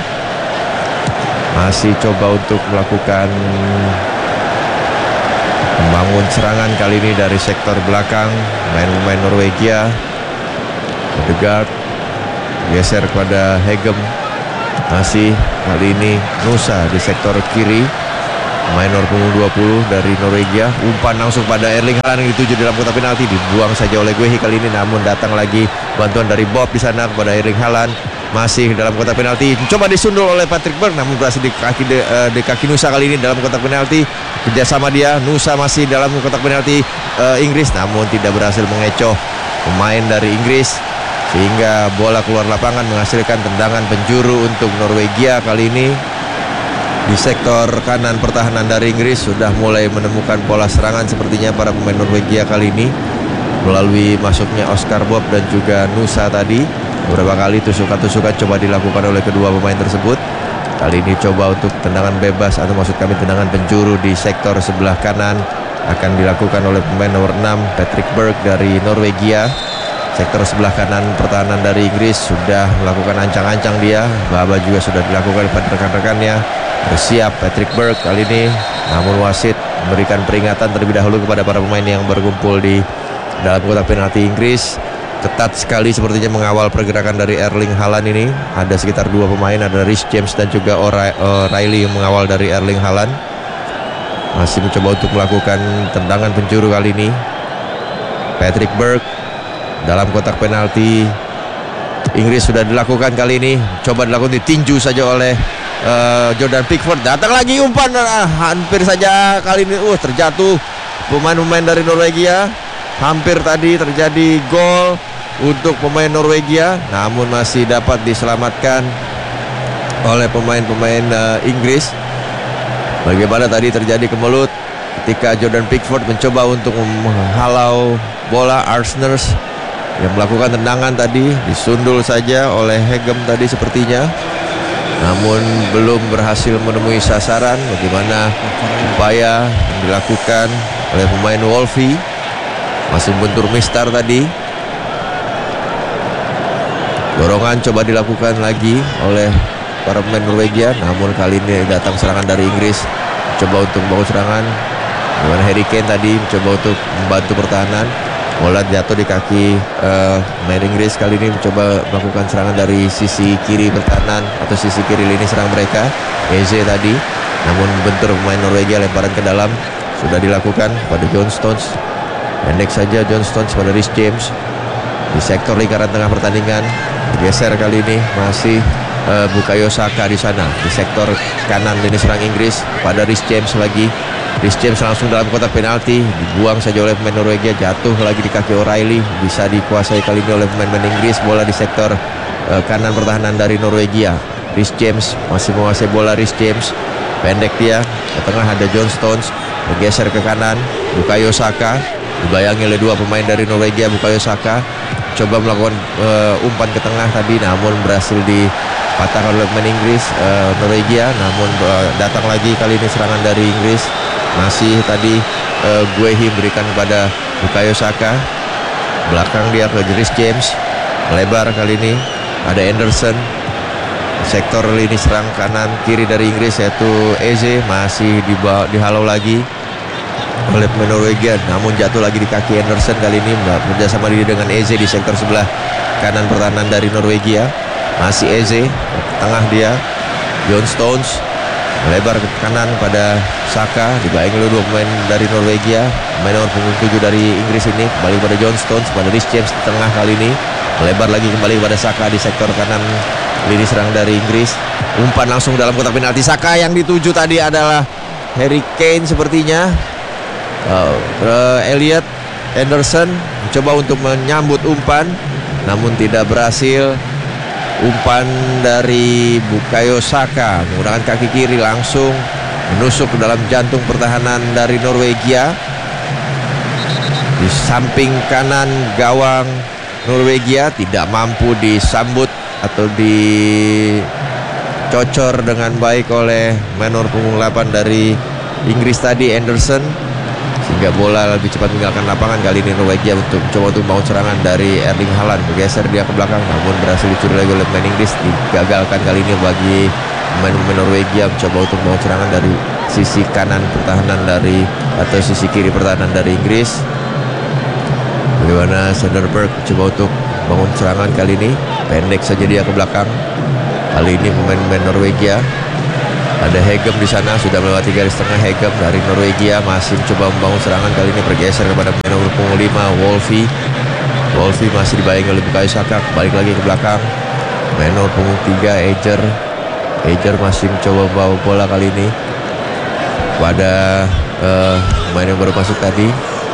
Masih coba untuk melakukan membangun serangan kali ini dari sektor belakang pemain-pemain Norwegia. Odegaard geser kepada Hegem, masih kali ini Nusa di sektor kiri. Pemain nomor punggung 20 dari Norwegia. Umpan langsung pada Erling Haaland yang dituju dalam kotak penalti, dibuang saja oleh Guehi kali ini, namun datang lagi bantuan dari Bob di sana kepada Erling Haaland. Masih dalam kotak penalti, coba disundul oleh Patrick Berg, namun berhasil di kaki Nusa kali ini dalam kotak penalti. Kerjasama dia, Nusa masih dalam kotak penalti Inggris, namun tidak berhasil mengecoh pemain dari Inggris, sehingga bola keluar lapangan menghasilkan tendangan penjuru untuk Norwegia kali ini. Di sektor kanan pertahanan dari Inggris sudah mulai menemukan pola serangan sepertinya para pemain Norwegia kali ini, melalui masuknya Oscar Bob dan juga Nusa tadi. Beberapa kali tusukan-tusukan coba dilakukan oleh kedua pemain tersebut. Kali ini coba untuk tendangan bebas, atau maksud kami tendangan penjuru di sektor sebelah kanan, akan dilakukan oleh pemain nomor 6 Patrick Berg dari Norwegia. Sektor sebelah kanan pertahanan dari Inggris sudah melakukan ancang-ancang dia. Baba juga sudah dilakukan pada rekan-rekannya. Bersiap Patrick Berg kali ini, namun wasit memberikan peringatan terlebih dahulu kepada para pemain yang berkumpul di dalam kotak penalti Inggris. Ketat sekali sepertinya mengawal pergerakan dari Erling Haaland ini. Ada sekitar 2 pemain, ada Reece James dan juga O'Reilly yang mengawal dari Erling Haaland. Masih mencoba untuk melakukan tendangan penjuru kali ini. Patrick Berg dalam kotak penalti Inggris sudah dilakukan kali ini. Coba dilakukan, ditinju saja oleh Jordan Pickford. Datang lagi umpan, hampir saja kali ini terjatuh pemain-pemain dari Norwegia. Hampir tadi terjadi gol untuk pemain Norwegia, namun masih dapat diselamatkan oleh pemain-pemain Inggris. Bagaimana tadi terjadi kemelut ketika Jordan Pickford mencoba untuk menghalau bola Arseners yang melakukan tendangan tadi, disundul saja oleh Hegem tadi sepertinya, namun belum berhasil menemui sasaran. Bagaimana upaya yang dilakukan oleh pemain Wolfie, masih bentur mistar tadi. Dorongan coba dilakukan lagi oleh para pemain Norwegia, namun kali ini datang serangan dari Inggris. Coba untuk membangun serangan. Bagaimana Harry Kane tadi mencoba untuk membantu pertahanan. Bola jatuh di kaki pemain Inggris. Kali ini mencoba melakukan serangan dari sisi kiri pertahanan atau sisi kiri lini serang mereka, Eze tadi, namun bentur pemain Norwegia. Lemparan ke dalam sudah dilakukan pada John Stones. Pendek saja John Stones pada Reece James. Di sektor lingkaran tengah pertandingan bergeser kali ini, masih Bukayo Saka di sana. Di sektor kanan lini serang Inggris pada Reece James lagi. Reece James langsung dalam kotak penalti, dibuang saja oleh pemain Norwegia, jatuh lagi di kaki O'Reilly. Bisa dikuasai kali ini oleh pemain Inggris. Bola di sektor kanan pertahanan dari Norwegia. Reece James masih menguasai bola. Reece James pendek dia, ke tengah ada John Stones, bergeser ke kanan Bukayo Saka, dibayangi oleh 2 pemain dari Norwegia. Bukayo Saka coba melakukan umpan ke tengah tadi, namun berhasil dipatahkan oleh pemain Inggris Norwegia. Namun datang lagi kali ini serangan dari Inggris. Masih tadi Guehi berikan kepada Bukayo Saka. Belakang dia ke Reece James, melebar kali ini ada Anderson. Sektor lini serang kanan kiri dari Inggris yaitu Eze, masih dihalau lagi oleh pemain Norwegia, namun jatuh lagi di kaki Anderson. Kali ini bekerjasama dia dengan Eze di sektor sebelah kanan pertahanan dari Norwegia. Masih Eze, tengah dia John Stones, melebar ke kanan pada Saka, dibayangi oleh 2 pemain dari Norwegia. Pemain nomor punggung 7 dari Inggris ini kembali pada John Stones, pada Reece James di tengah kali ini, melebar lagi kembali pada Saka di sektor kanan lini serang dari Inggris. Umpan langsung dalam kotak penalti. Saka yang dituju tadi adalah Harry Kane sepertinya. Elliot Anderson mencoba untuk menyambut umpan, namun tidak berhasil. Umpan dari Bukayo Saka menggunakan kaki kiri langsung menusuk ke dalam jantung pertahanan dari Norwegia. Di samping kanan gawang Norwegia tidak mampu disambut atau dicocor dengan baik oleh menor punggung 8 dari Inggris tadi, Anderson, sehingga bola lebih cepat meninggalkan lapangan. Kali ini Norwegia untuk coba untuk membangun serangan dari Erling Haaland, bergeser dia ke belakang, namun berhasil dicuri lagi oleh pemain Inggris. Digagalkan kali ini bagi pemain Norwegia mencoba untuk membangun serangan dari sisi kanan pertahanan dari atau sisi kiri pertahanan dari Inggris. Bagaimana Søderberg coba untuk bangun serangan kali ini, pendek saja dia ke belakang. Kali ini pemain-pemain Norwegia Ada Hegem di sana, sudah melewati garis tengah. Hegem dari Norwegia masih mencoba membangun serangan, kali ini bergeser kepada pemain nomor punggung 5 Wolfi. Wolfi masih dibayangi oleh Bukayo Saka, balik lagi ke belakang. Pemain nomor punggung 3 Ejer. Ejer masih mencoba membawa bola kali ini pada pemain yang baru masuk tadi,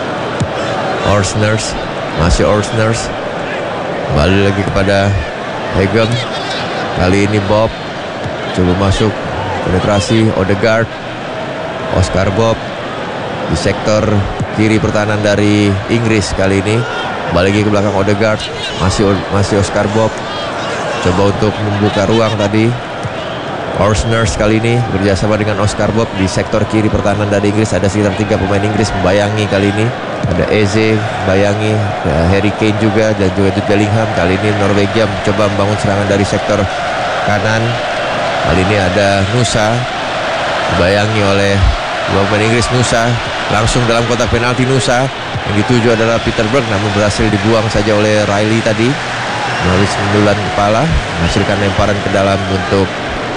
Orsners. Masih Orsners, balik lagi kepada Hegem. Kali ini Bob coba masuk, penetrasi Odegaard. Oscar Bob di sektor kiri pertahanan dari Inggris kali ini, balik lagi ke belakang Odegaard. Masih Oscar Bob coba untuk membuka ruang tadi. Orsners kali ini bekerjasama dengan Oscar Bob di sektor kiri pertahanan dari Inggris. Ada sekitar 3 pemain Inggris membayangi kali ini. Ada Eze membayangi, Harry Kane juga, dan juga Jude Bellingham. Kali ini Norwegia mencoba membangun serangan dari sektor kanan. Kali ini ada Nusa dibayangi oleh 2 pemain Inggris. Nusa langsung dalam kotak penalti. Nusa yang dituju adalah Peter Berg, namun berhasil dibuang saja oleh Riley tadi melalui sendulan kepala, menghasilkan lemparan ke dalam untuk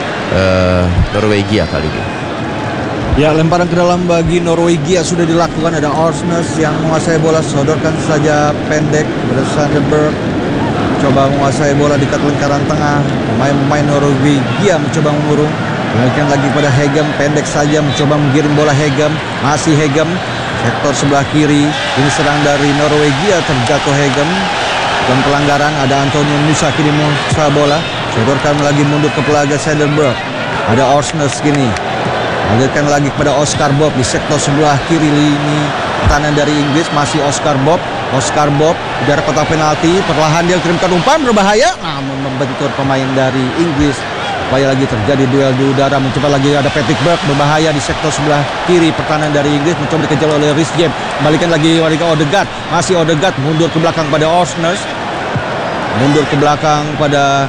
Norwegia kali ini. Ya, lemparan ke dalam bagi Norwegia sudah dilakukan. Ada Orsnes yang menguasai bola, sodorkan saja pendek kepada Sanderberg. Coba menguasai bola di lingkaran tengah. Pemain Norwegia mencoba mengurung. Kemudian lagi pada Hegem, pendek saja mencoba menggiring bola. Hegem, masih Hegem, sektor sebelah kiri. Ini serang dari Norwegia, terjatuh Hegem. Dan pelanggaran, ada Antonio Nusa kini menguasai bola. Sodorkan lagi mundur ke pelaga Sanderberg. Ada Orsnes kini. Alirkan lagi kepada Oscar Bob di sektor sebelah kiri lini pertahanan dari Inggris. Masih Oscar Bob. Oscar Bob di daerah kotak penalti. Perlahan dia kirimkan umpan berbahaya, namun membentur pemain dari Inggris. Supaya lagi terjadi duel di udara. Mencoba lagi ada Patrick Berg berbahaya di sektor sebelah kiri pertahanan dari Inggris. Mencoba dikejar oleh Reece James. Balikan lagi ke Odegaard. Masih Odegaard mundur ke belakang pada Orsnes. Mundur ke belakang pada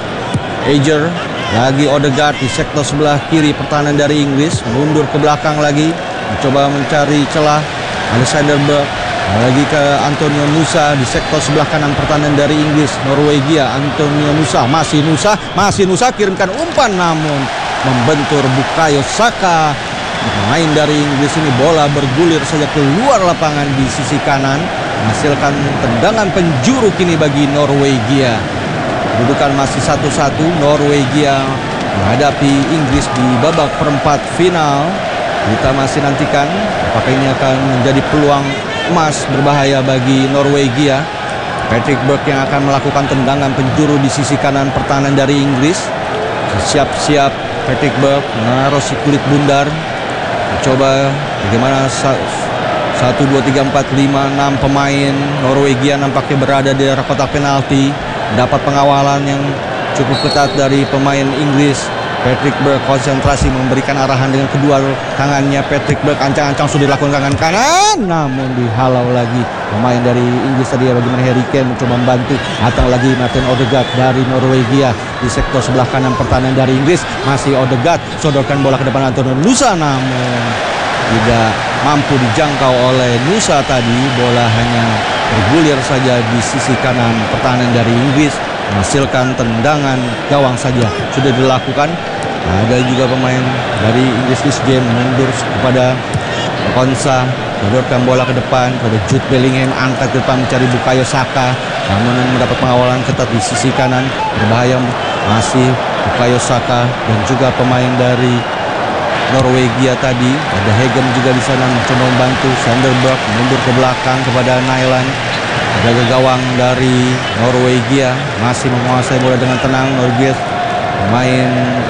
Ejer. Lagi Odegaard di sektor sebelah kiri pertahanan dari Inggris. Mundur ke belakang lagi, mencoba mencari celah. Ada Sanderberg. Lagi ke Antonio Nusa di sektor sebelah kanan pertahanan dari Inggris. Norwegia, Antonio Nusa. Masih Nusa kirimkan umpan, namun membentur Bukayo Saka. Pemain dari Inggris ini, bola bergulir saja keluar lapangan di sisi kanan, menghasilkan tendangan penjuru kini bagi Norwegia. Kedudukan masih 1-1. Norwegia menghadapi Inggris di babak perempat final. Kita masih nantikan apakah ini akan menjadi peluang emas berbahaya bagi Norwegia. Patrick Berg yang akan melakukan tendangan penjuru di sisi kanan pertahanan dari Inggris. Siap-siap Patrick Berg menaruh si kulit bundar. Coba bagaimana 1, 2, 3, 4, 5, 6 pemain Norwegia nampaknya berada di daerah kotak penalti. Dapat pengawalan yang cukup ketat dari pemain Inggris. Patrick Berg konsentrasi memberikan arahan dengan kedua tangannya. Patrick Berg ancang-ancang sudah dilakukan tangan kanan, namun dihalau lagi pemain dari Inggris tadi. Bagaimana Harry Kane mencoba membantu. Datang lagi Martin Odegaard dari Norwegia di sektor sebelah kanan pertahanan dari Inggris. Masih Odegaard, sodorkan bola ke depan Antonio Nusa, namun tidak mampu dijangkau oleh Nusa tadi. Bola hanya bergulir saja di sisi kanan pertahanan dari Inggris, menghasilkan tendangan gawang saja sudah dilakukan. Ada juga pemain dari Inggris, Reece James mundur kepada Konsa, sodorkan bola ke depan pada Jude Bellingham, angkat ke depan mencari Bukayo Saka, namun mendapat pengawalan ketat di sisi kanan. Berbahaya masih Bukayo Saka dan juga pemain dari Norwegia tadi. Ada Hegem juga di sana mencoba membantu. Sanderberg mundur ke belakang kepada Nyland. Ada gawang dari Norwegia masih menguasai bola dengan tenang. Norwegia, pemain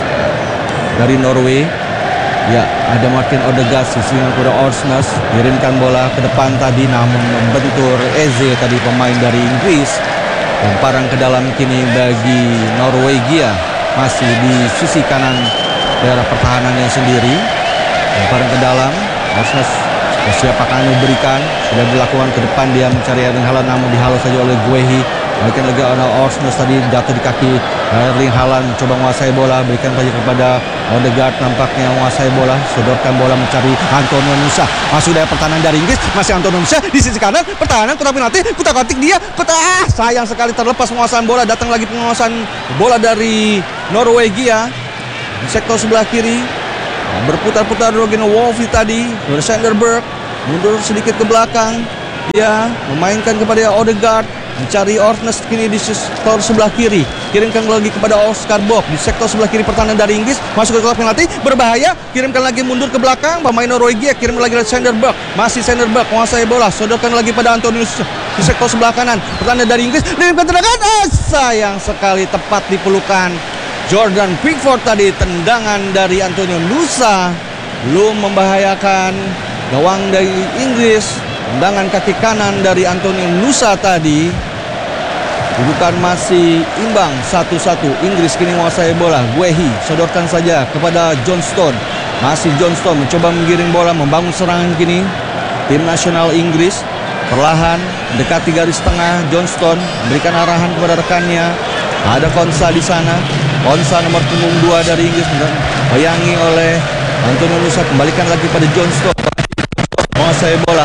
dari Norway. Ya, ada Martin Odegaard sisinya kepada Orsnes, kirimkan bola ke depan tadi, namun membentur Eze tadi pemain dari Inggris. Lemparan ke dalam kini bagi Norwegia, masih di sisi kanan daerah pertahanannya sendiri. Lemparan ke dalam, Orsnes siap akan memberikan, sudah dilakukan ke depan, dia mencari Erling Haaland namun dihalau saja oleh Guehi. Balikan lagi Orsnes tadi jatuh di kaki Erling Haaland, mencoba menguasai bola, berikan saja kepada Odegaard, nampaknya menguasai bola, sodorkan bola mencari Antonio Nusa. Masuk dari pertahanan dari Inggris, masih Antonio Nusa di sisi kanan pertahanan kotak penalti, kutak-katik dia, sayang sekali terlepas penguasaan bola. Datang lagi penguasaan bola dari Norwegia di sektor sebelah kiri. Berputar-putar Rogan Wolfi tadi. Sanderberg mundur sedikit ke belakang. Dia memainkan kepada Odegaard, mencari Ornest kini di sektor sebelah kiri. Kirimkan lagi kepada Oscar Bob di sektor sebelah kiri pertahanan dari Inggris. Masuk ke kotak penalti, berbahaya. Kirimkan lagi mundur ke belakang. Pemain Norwegia kirim lagi ke Sanderberg. Masih Sanderberg menguasai bola. Sodorkan lagi pada Antonius di sektor sebelah kanan. Pertahanan dari Inggris. Kirimkan tendangan. Sayang sekali tepat di pelukan Jordan Pickford tadi. Tendangan dari Antonio Nusa belum membahayakan gawang dari Inggris. Tendangan kaki kanan dari Antonio Nusa tadi. Kedudukan masih imbang 1-1. Inggris kini menguasai bola. Guehi sodorkan saja kepada Johnston. Masih Johnston mencoba menggiring bola, membangun serangan kini. Tim nasional Inggris perlahan mendekati garis tengah. Johnston memberikan arahan kepada rekannya. Ada Konsa di sana. Konsa nomor punggung 2 dari Inggris bayangi oleh Antonio Nusa. Kembalikan lagi pada Johnston. Menguasai bola.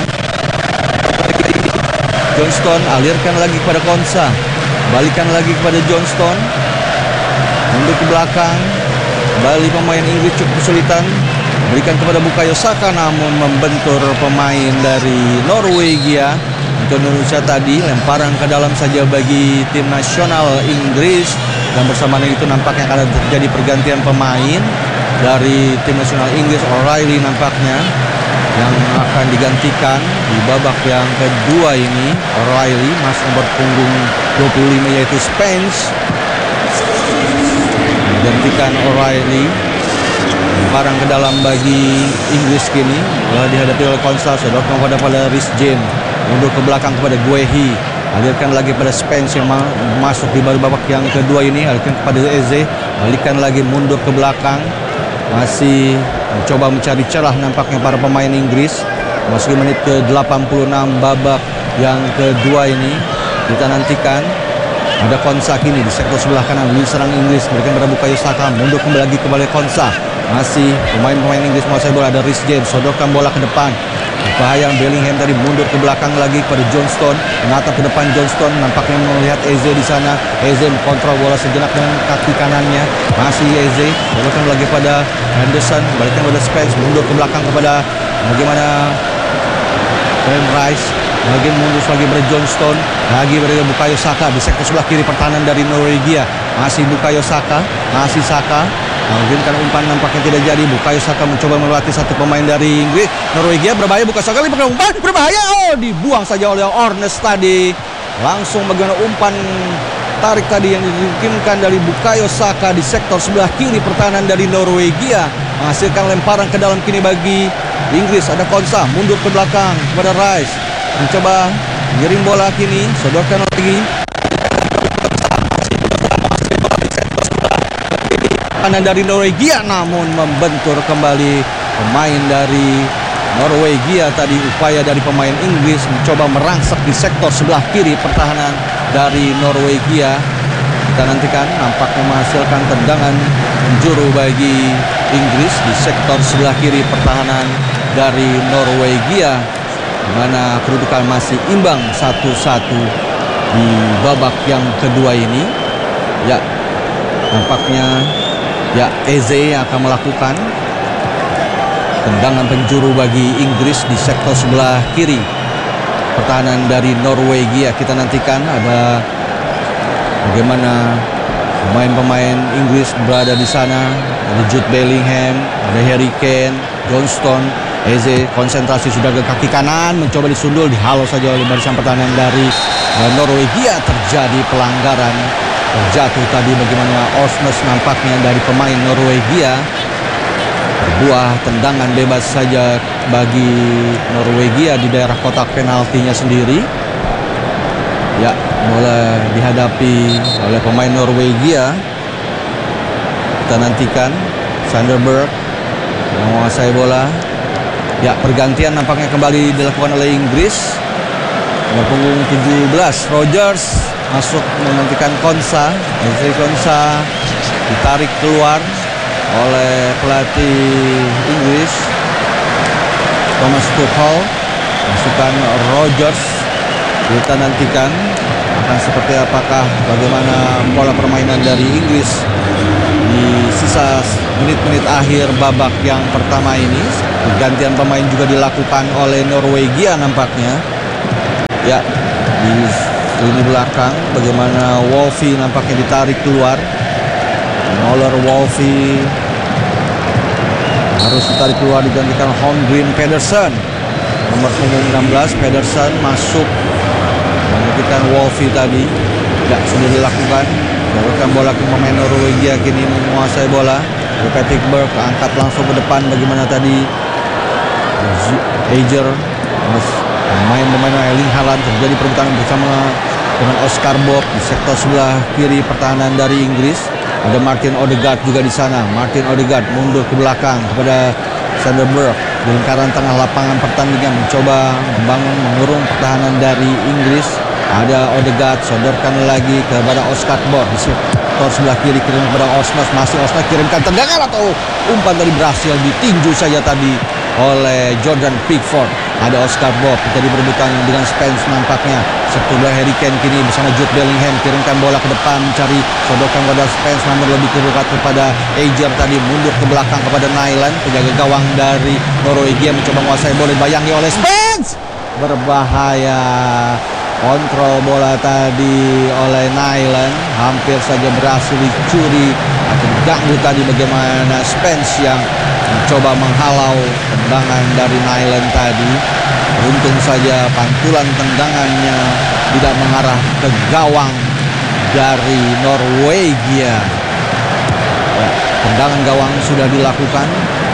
Johnston alirkan lagi kepada Konsa. Balikan lagi kepada Johnston. Mundur ke belakang. Kembali pemain Inggris cukup kesulitan. Berikan kepada Bukayo Saka namun membentur pemain dari Norwegia. Antonio Nusa tadi lemparan ke dalam saja bagi tim nasional Inggris. Dan bersamaan itu nampaknya akan terjadi pergantian pemain dari tim nasional Inggris. O'Reilly nampaknya yang akan digantikan di babak yang kedua ini. O'Reilly masuk nomor punggung 25 yaitu Spence. Digantikan O'Reilly. Lemparan ke dalam bagi Inggris kini. Bola dihadapi oleh Konsa. Sodorkan pada Reece James. Mundur ke belakang kepada Guehi. Alirkan lagi pada Spence yang masuk di babak yang kedua ini. Alirkan kepada Eze. Balikan lagi mundur ke belakang. Masih mencoba mencari celah nampaknya para pemain Inggris. Masuk menit ke 86 babak yang kedua ini. Kita nantikan. Ada Konsa kini di sektor sebelah kanan. Lini serang Inggris berikan pada Bukayo Saka. Mundur kembali lagi kepada Konsa. Masih pemain-pemain Inggris menguasai bola. Ada Reece James. Sodorkan bola ke depan. Bahaya Bellingham tadi mundur ke belakang lagi kepada Johnston. Menatap ke depan Johnston. Nampaknya melihat Eze di sana. Eze kontrol bola sejenak dengan kaki kanannya. Masih Eze. Sodorkan lagi pada Henderson. Balikkan kepada Spence. Mundur ke belakang kepada bagaimana Trent Rice. Lagi mundur lagi pada Johnston. Lagi pada Bukayo Saka di sektor sebelah kiri pertahanan dari Norwegia. Masih Bukayo Saka. Masih Saka. Mengirimkan umpan nampaknya tidak jadi. Bukayo Saka mencoba melatih satu pemain dari Inggris. Norwegia berbahaya. Bukayo Saka limpahkan umpan. Berbahaya. Oh, dibuang saja oleh Ornest tadi. Langsung bagaimana umpan tarik tadi yang dikirimkan dari Bukayo Saka di sektor sebelah kiri pertahanan dari Norwegia. Menghasilkan lemparan ke dalam kini bagi Inggris. Ada Konsa mundur ke belakang kepada Rice. Mencoba mengirim bola kini. Sodorkan lagi. Kanan dari Norwegia namun membentur kembali pemain dari Norwegia tadi. Upaya dari pemain Inggris mencoba merangsek di sektor sebelah kiri pertahanan dari Norwegia. Kita nantikan nampaknya menghasilkan tendangan penjuru bagi Inggris di sektor sebelah kiri pertahanan dari Norwegia, di mana kedudukan masih imbang 1-1 di babak yang kedua ini. Ya, nampaknya Eze yang akan melakukan tendangan penjuru bagi Inggris di sektor sebelah kiri pertahanan dari Norwegia. Kita nantikan ada bagaimana pemain-pemain Inggris berada di sana. Ada Jude Bellingham, ada Harry Kane, Johnston. Eze konsentrasi sudah ke kaki kanan, mencoba disundul, dihalau saja oleh barisan pertahanan dari Norwegia. Terjadi pelanggaran, terjatuh tadi bagaimana Osnes nampaknya dari pemain Norwegia. Berbuah tendangan bebas saja bagi Norwegia di daerah kotak penaltinya sendiri. Ya, bola dihadapi oleh pemain Norwegia. Kita nantikan Sanderberg yang menguasai bola. Ya, pergantian nampaknya kembali dilakukan oleh Inggris. Nomor punggung 17 Rogers masuk menantikan Konsa. Konsa ditarik keluar oleh pelatih Inggris Thomas Tuchel. Masukkan Rogers. Kita nantikan akan seperti apakah bagaimana pola permainan dari Inggris di di sisa menit-menit akhir babak yang pertama ini. Pergantian pemain juga dilakukan oleh Norwegia nampaknya. Ya, di lini belakang bagaimana Wolfi nampaknya ditarik keluar. Noller Wolfi harus ditarik keluar, digantikan Holmgren Pedersen. Nomor punggung 16 Pedersen masuk menggantikan Wolfi tadi. Ya, sudah dilakukan. Dorongkan bola ke pemain Norwegia, kini menguasai bola. Patrick Berg angkat langsung ke depan. Bagaimana tadi Eiger, pemain Erling Haaland, terjadi perebutan bersama dengan Oscar Bob di sektor sebelah kiri pertahanan dari Inggris. Ada Martin Odegaard juga di sana. Martin Odegaard mundur ke belakang kepada Sander Berg di lingkaran tengah lapangan pertandingan, mencoba membangun mengurung pertahanan dari Inggris. Ada Odegaard, sodorkan lagi kepada Oscar Bob di sektor sebelah kiri, kirim kepada Osnas. Masih Osnas, kirimkan tendangan atau umpan dari berhasil ditinju saja tadi oleh Jordan Pickford. Ada Oscar Bob jadi berebutan dengan Spence nampaknya. Setelah Harry Kane kini bersama Jude Bellingham, kirimkan bola ke depan, mencari sodorkan kepada Spence, namun lebih dekat kepada Eiger tadi, mundur ke belakang kepada Nyland, penjaga gawang dari Norwegia, mencoba menguasai bola, dibayangi oleh Spence. Berbahaya. Kontrol bola tadi oleh Nyland, hampir saja berhasil dicuri atau diganggu tadi. Bagaimana Spence yang mencoba menghalau tendangan dari Nyland tadi. Beruntung saja pantulan tendangannya tidak mengarah ke gawang dari Norwegia. Ya, tendangan gawang sudah dilakukan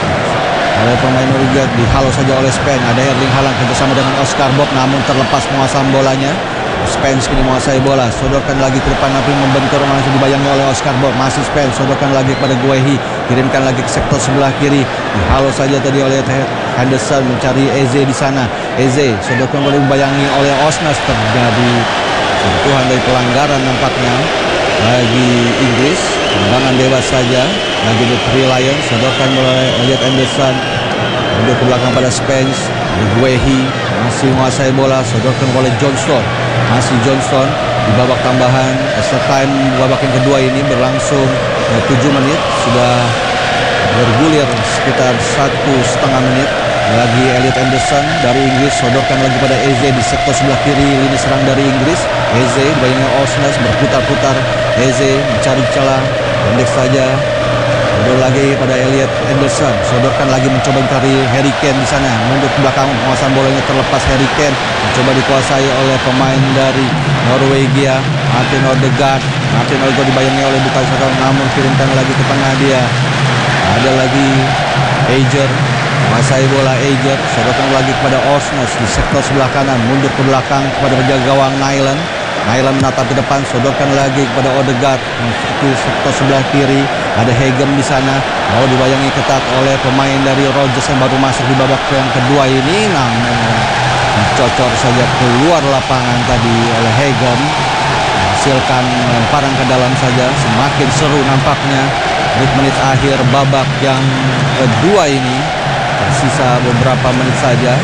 oleh pemain Norwegia, dihalau saja oleh Spence. Ada Erling Haaland kerjasama dengan Oscar Bob, namun terlepas penguasaan bolanya. Spence kini menguasai bola, sodorkan lagi ke depan, tapi membentur, langsung dibayangi oleh Oscar Bob. Masih Spence, sodorkan lagi kepada Guehi, kirimkan lagi ke sektor sebelah kiri, dihalau saja tadi oleh Henderson, mencari Eze di sana. Eze sodorkan bola, dibayangi oleh Osnas. Terjadi sentuhan dari pelanggaran nampaknya bagi Inggris. Tendangan bebas saja bagi The Three Lions. Sodorkan bola oleh Elliot Anderson, mundur ke belakang pada Spence. Guehi masih menguasai bola, sodorkan oleh Johnston. Masih Johnston di babak tambahan. Extra time babak yang kedua ini berlangsung 7 menit, sudah bergulir sekitar 1,5 menit. Lagi Elliot Anderson dari Inggris, sodorkan lagi pada Eze di sektor sebelah kiri lini serang dari Inggris. Eze dibayangi Osnas, berputar-putar. Eze mencari celah, pendek saja. Mundur lagi pada Elliot Anderson, sodorkan lagi, mencoba mencari Harry Kane di sana. Mundur ke belakang, penguasaan bolanya terlepas. Harry Kane mencoba dikuasai oleh pemain dari Norwegia, Martin Odegaard. Martin Odegaard dibayangi oleh Bukayo Saka, namun kirimkan lagi ke tengah dia. Ada lagi Eiger, menguasai bola Eiger, sodorkan lagi kepada Osnas di sektor sebelah kanan. Mundur ke belakang kepada penjaga gawang Nyland. Nyland menatap ke depan, sodorkan lagi kepada Odegaard di sektor sebelah kiri. Ada Hegem di sana, mau dibayangi ketat oleh pemain dari Rogers yang baru masuk di babak yang kedua ini, namun dicocor saja keluar lapangan tadi oleh Hegem. Hasilkan lemparan ke dalam saja. Semakin seru nampaknya menit-menit akhir babak yang kedua ini. Tersisa beberapa menit saja.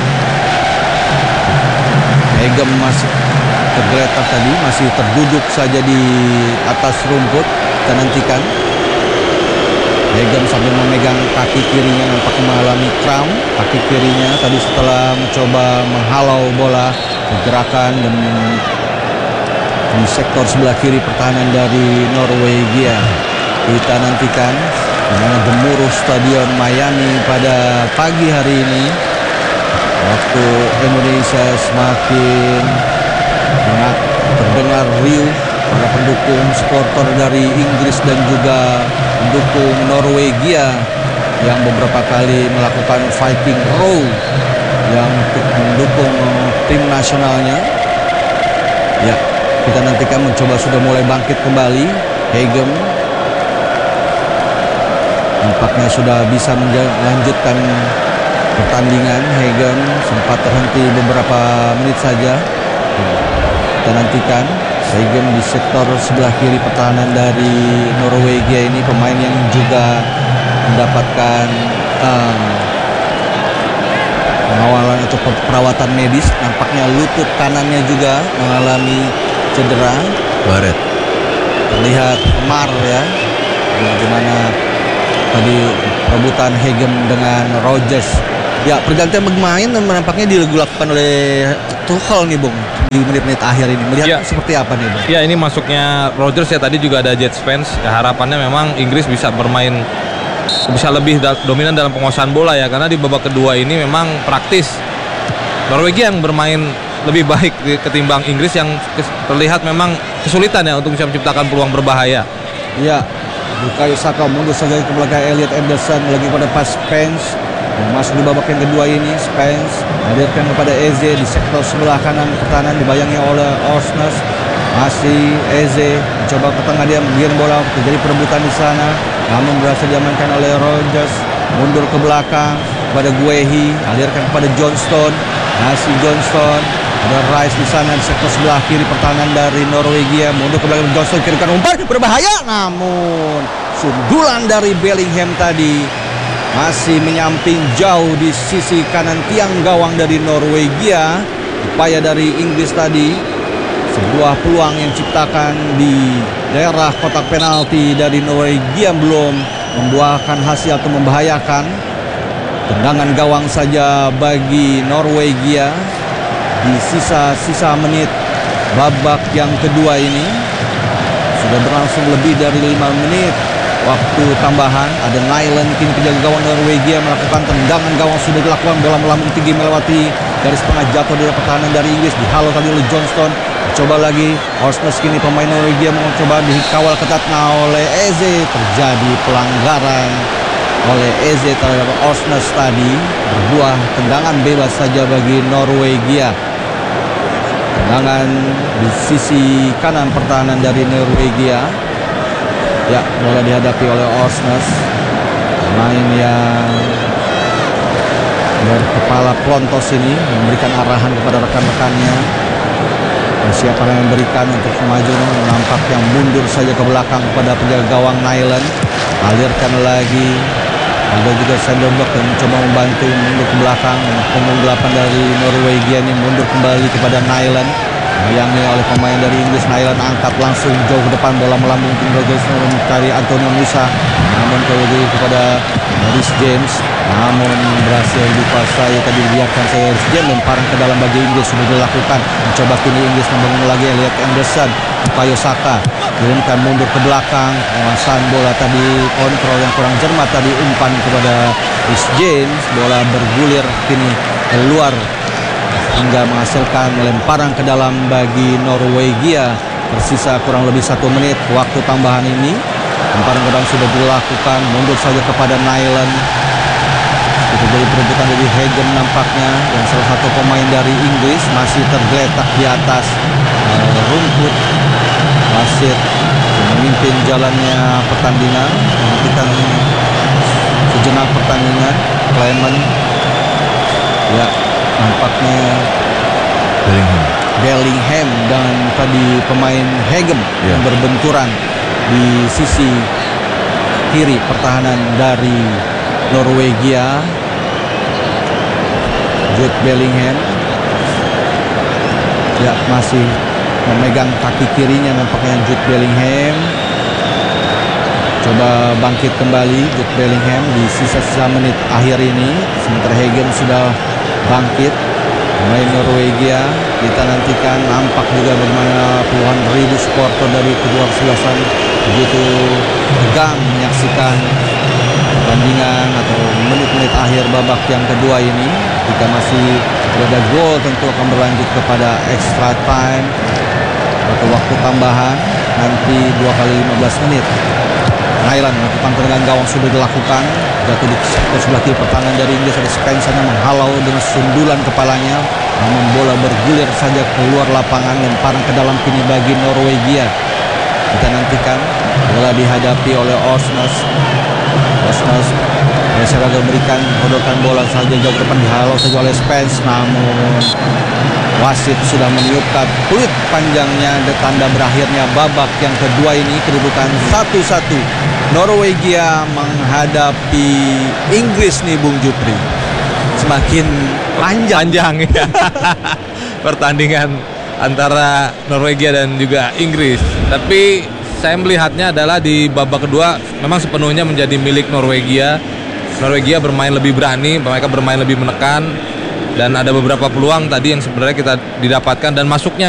Hegem masih tergeletak tadi, masih terduduk saja di atas rumput. Kita nantikan. Hegem sambil memegang kaki kirinya, nampaknya mengalami kram kaki kirinya tadi setelah mencoba menghalau bola. Pergerakan dan di sektor sebelah kiri pertahanan dari Norwegia. Kita nantikan bagaimana gemuruh Stadion Miami pada pagi hari ini. Waktu Indonesia semakin terdengar riuh para pendukung supporter dari Inggris dan juga pendukung Norwegia yang beberapa kali melakukan Viking Row yang untuk mendukung tim nasionalnya. Ya, kita nantikan mencoba sudah mulai bangkit kembali. Hegem nampaknya sudah bisa melanjutkan pertandingan. Hegem sempat terhenti beberapa menit saja. Kita nantikan Hegem di sektor sebelah kiri pertahanan dari Norwegia ini, pemain yang juga mendapatkan pengawalan atau perawatan medis. Nampaknya lutut kanannya juga mengalami cedera. Baret. Terlihat kemar ya. bagaimana tadi perebutan Hegem dengan Rogers. Ya, pergantian pemain nampaknya dilakukan oleh Tuchel nih Bung di menit-menit akhir ini. Melihat seperti apa nih Bung? Ya, ini masuknya Rogers ya, tadi juga ada Jets fans. Ya, harapannya memang Inggris bisa bermain bisa lebih dominan dalam penguasaan bola ya, karena di babak kedua ini memang praktis Norwegia yang bermain lebih baik ketimbang Inggris yang terlihat memang kesulitan ya untuk bisa menciptakan peluang berbahaya. Ya, Bukayo Saka mundur saja ke belakang Elliot Anderson lagi pada pas Spence yang masuk di babak yang kedua ini. Spence hadirkan kepada Eze di sektor sebelah kanan pertahanan dibayangi oleh Osnes. Masih Eze mencoba ke tengah, dia membiarkan bola terjadi perebutan di sana, namun berhasil diamankan oleh Rogers. Mundur ke belakang kepada Guehi, alirkan kepada Johnston. Masih Johnston, ada Rice di sana di sektor sebelah kiri pertahanan dari Norwegia. Mundur ke belakang Johnston, kirikan umpan berbahaya, namun sundulan dari Bellingham tadi masih menyamping jauh di sisi kanan tiang gawang dari Norwegia. Upaya dari Inggris tadi, sebuah peluang yang diciptakan di daerah kotak penalti dari Norwegia belum membuahkan hasil atau membahayakan. Tendangan gawang saja bagi Norwegia di sisa-sisa menit babak yang kedua ini. Sudah berlangsung lebih dari 5 menit waktu tambahan. Ada Nyland kini penjaga gawang Norwegia melakukan tendangan gawang, sudah dilakukan bola melambung tinggi melewati garis tengah, jatuh dari pertahanan dari Inggris, dihalau tadi oleh Johnston. Coba lagi Osnes, kini pemain Norwegia mencoba dikawal ketat oleh Eze. Terjadi pelanggaran oleh Eze terhadap Osnes tadi, berbuah tendangan bebas saja bagi Norwegia. Tendangan di sisi kanan pertahanan dari Norwegia. Ya, bola dihadapi oleh Osnes, pemain yang berkepala plontos ini memberikan arahan kepada rekan-rekannya. Siapa yang memberikan untuk maju, nampak yang mundur saja ke belakang kepada penjaga gawang Nyland. Alirkan lagi, ada juga Sanderberg yang mencoba membantu mundur ke belakang. Punggung 8 dari Norwegia ini mundur kembali kepada Nyland, dibayangi oleh pemain dari Inggris. Nyland angkat langsung jauh ke depan, bola melambung tinggal mencari Antonio Musa, namun kembali kepada Rhys James, namun berhasil dikuasai. Tadi dibiarkan saya Rhys James, lemparan ke dalam bagi Inggris sudah dilakukan. Mencoba kini Inggris membangun lagi, Elliot Anderson, Bukayo Saka diumumkan mundur ke belakang. Penguasaan bola tadi, kontrol yang kurang cermat tadi, umpan kepada Rhys James, bola bergulir kini keluar hingga menghasilkan lemparan ke dalam bagi Norwegia. Tersisa kurang lebih 1 menit waktu tambahan ini. Lemparan ke dalam sudah dilakukan, mundur saja kepada Nyland. Itu jadi perebutan dari Hegem nampaknya, yang salah satu pemain dari Inggris masih tergeletak di atas rumput. Wasit memimpin jalannya pertandingan, menghentikan sejenak pertandingan. Clement, ya nampaknya Bellingham dan tadi pemain Hegem yang berbenturan di sisi kiri pertahanan dari Norwegia. Jude Bellingham ya masih memegang kaki kirinya nampaknya. Jude Bellingham coba bangkit kembali. Jude Bellingham di sisa-sisa menit akhir ini, sementara Hegem sudah bangkit. Pemain Norwegia, kita nantikan nampak juga bagaimana puluhan ribu supporter dari kedua kesebelasan begitu tegang menyaksikan pertandingan atau menit-menit akhir babak yang kedua ini. Jika masih ada gol tentu akan berlanjut kepada extra time atau waktu tambahan nanti 2 kali 15 menit. Nyland melakukan tendangan gawang sudah dilakukan, jatuh di sebelah kiri pertahanan dari Inggris. Ada Spence yang menghalau dengan sundulan kepalanya, namun bola bergulir saja keluar lapangan. Lemparan ke dalam kini bagi Norwegia. Kita nantikan bola dihadapi oleh Osnes. Geser agak berikan, bodorkan bola saja jauh ke depan, dihalau saja oleh Spence, namun wasit sudah meniupkan peluit panjangnya, tanda berakhirnya babak yang kedua ini. Kedudukan 1-1, Norwegia menghadapi Inggris nih Bung Jupri. Semakin panjang ya pertandingan antara Norwegia dan juga Inggris. Tapi saya melihatnya adalah di babak kedua memang sepenuhnya menjadi milik Norwegia. Norwegia bermain lebih berani, mereka bermain lebih menekan, dan ada beberapa peluang tadi yang sebenarnya kita didapatkan, dan masuknya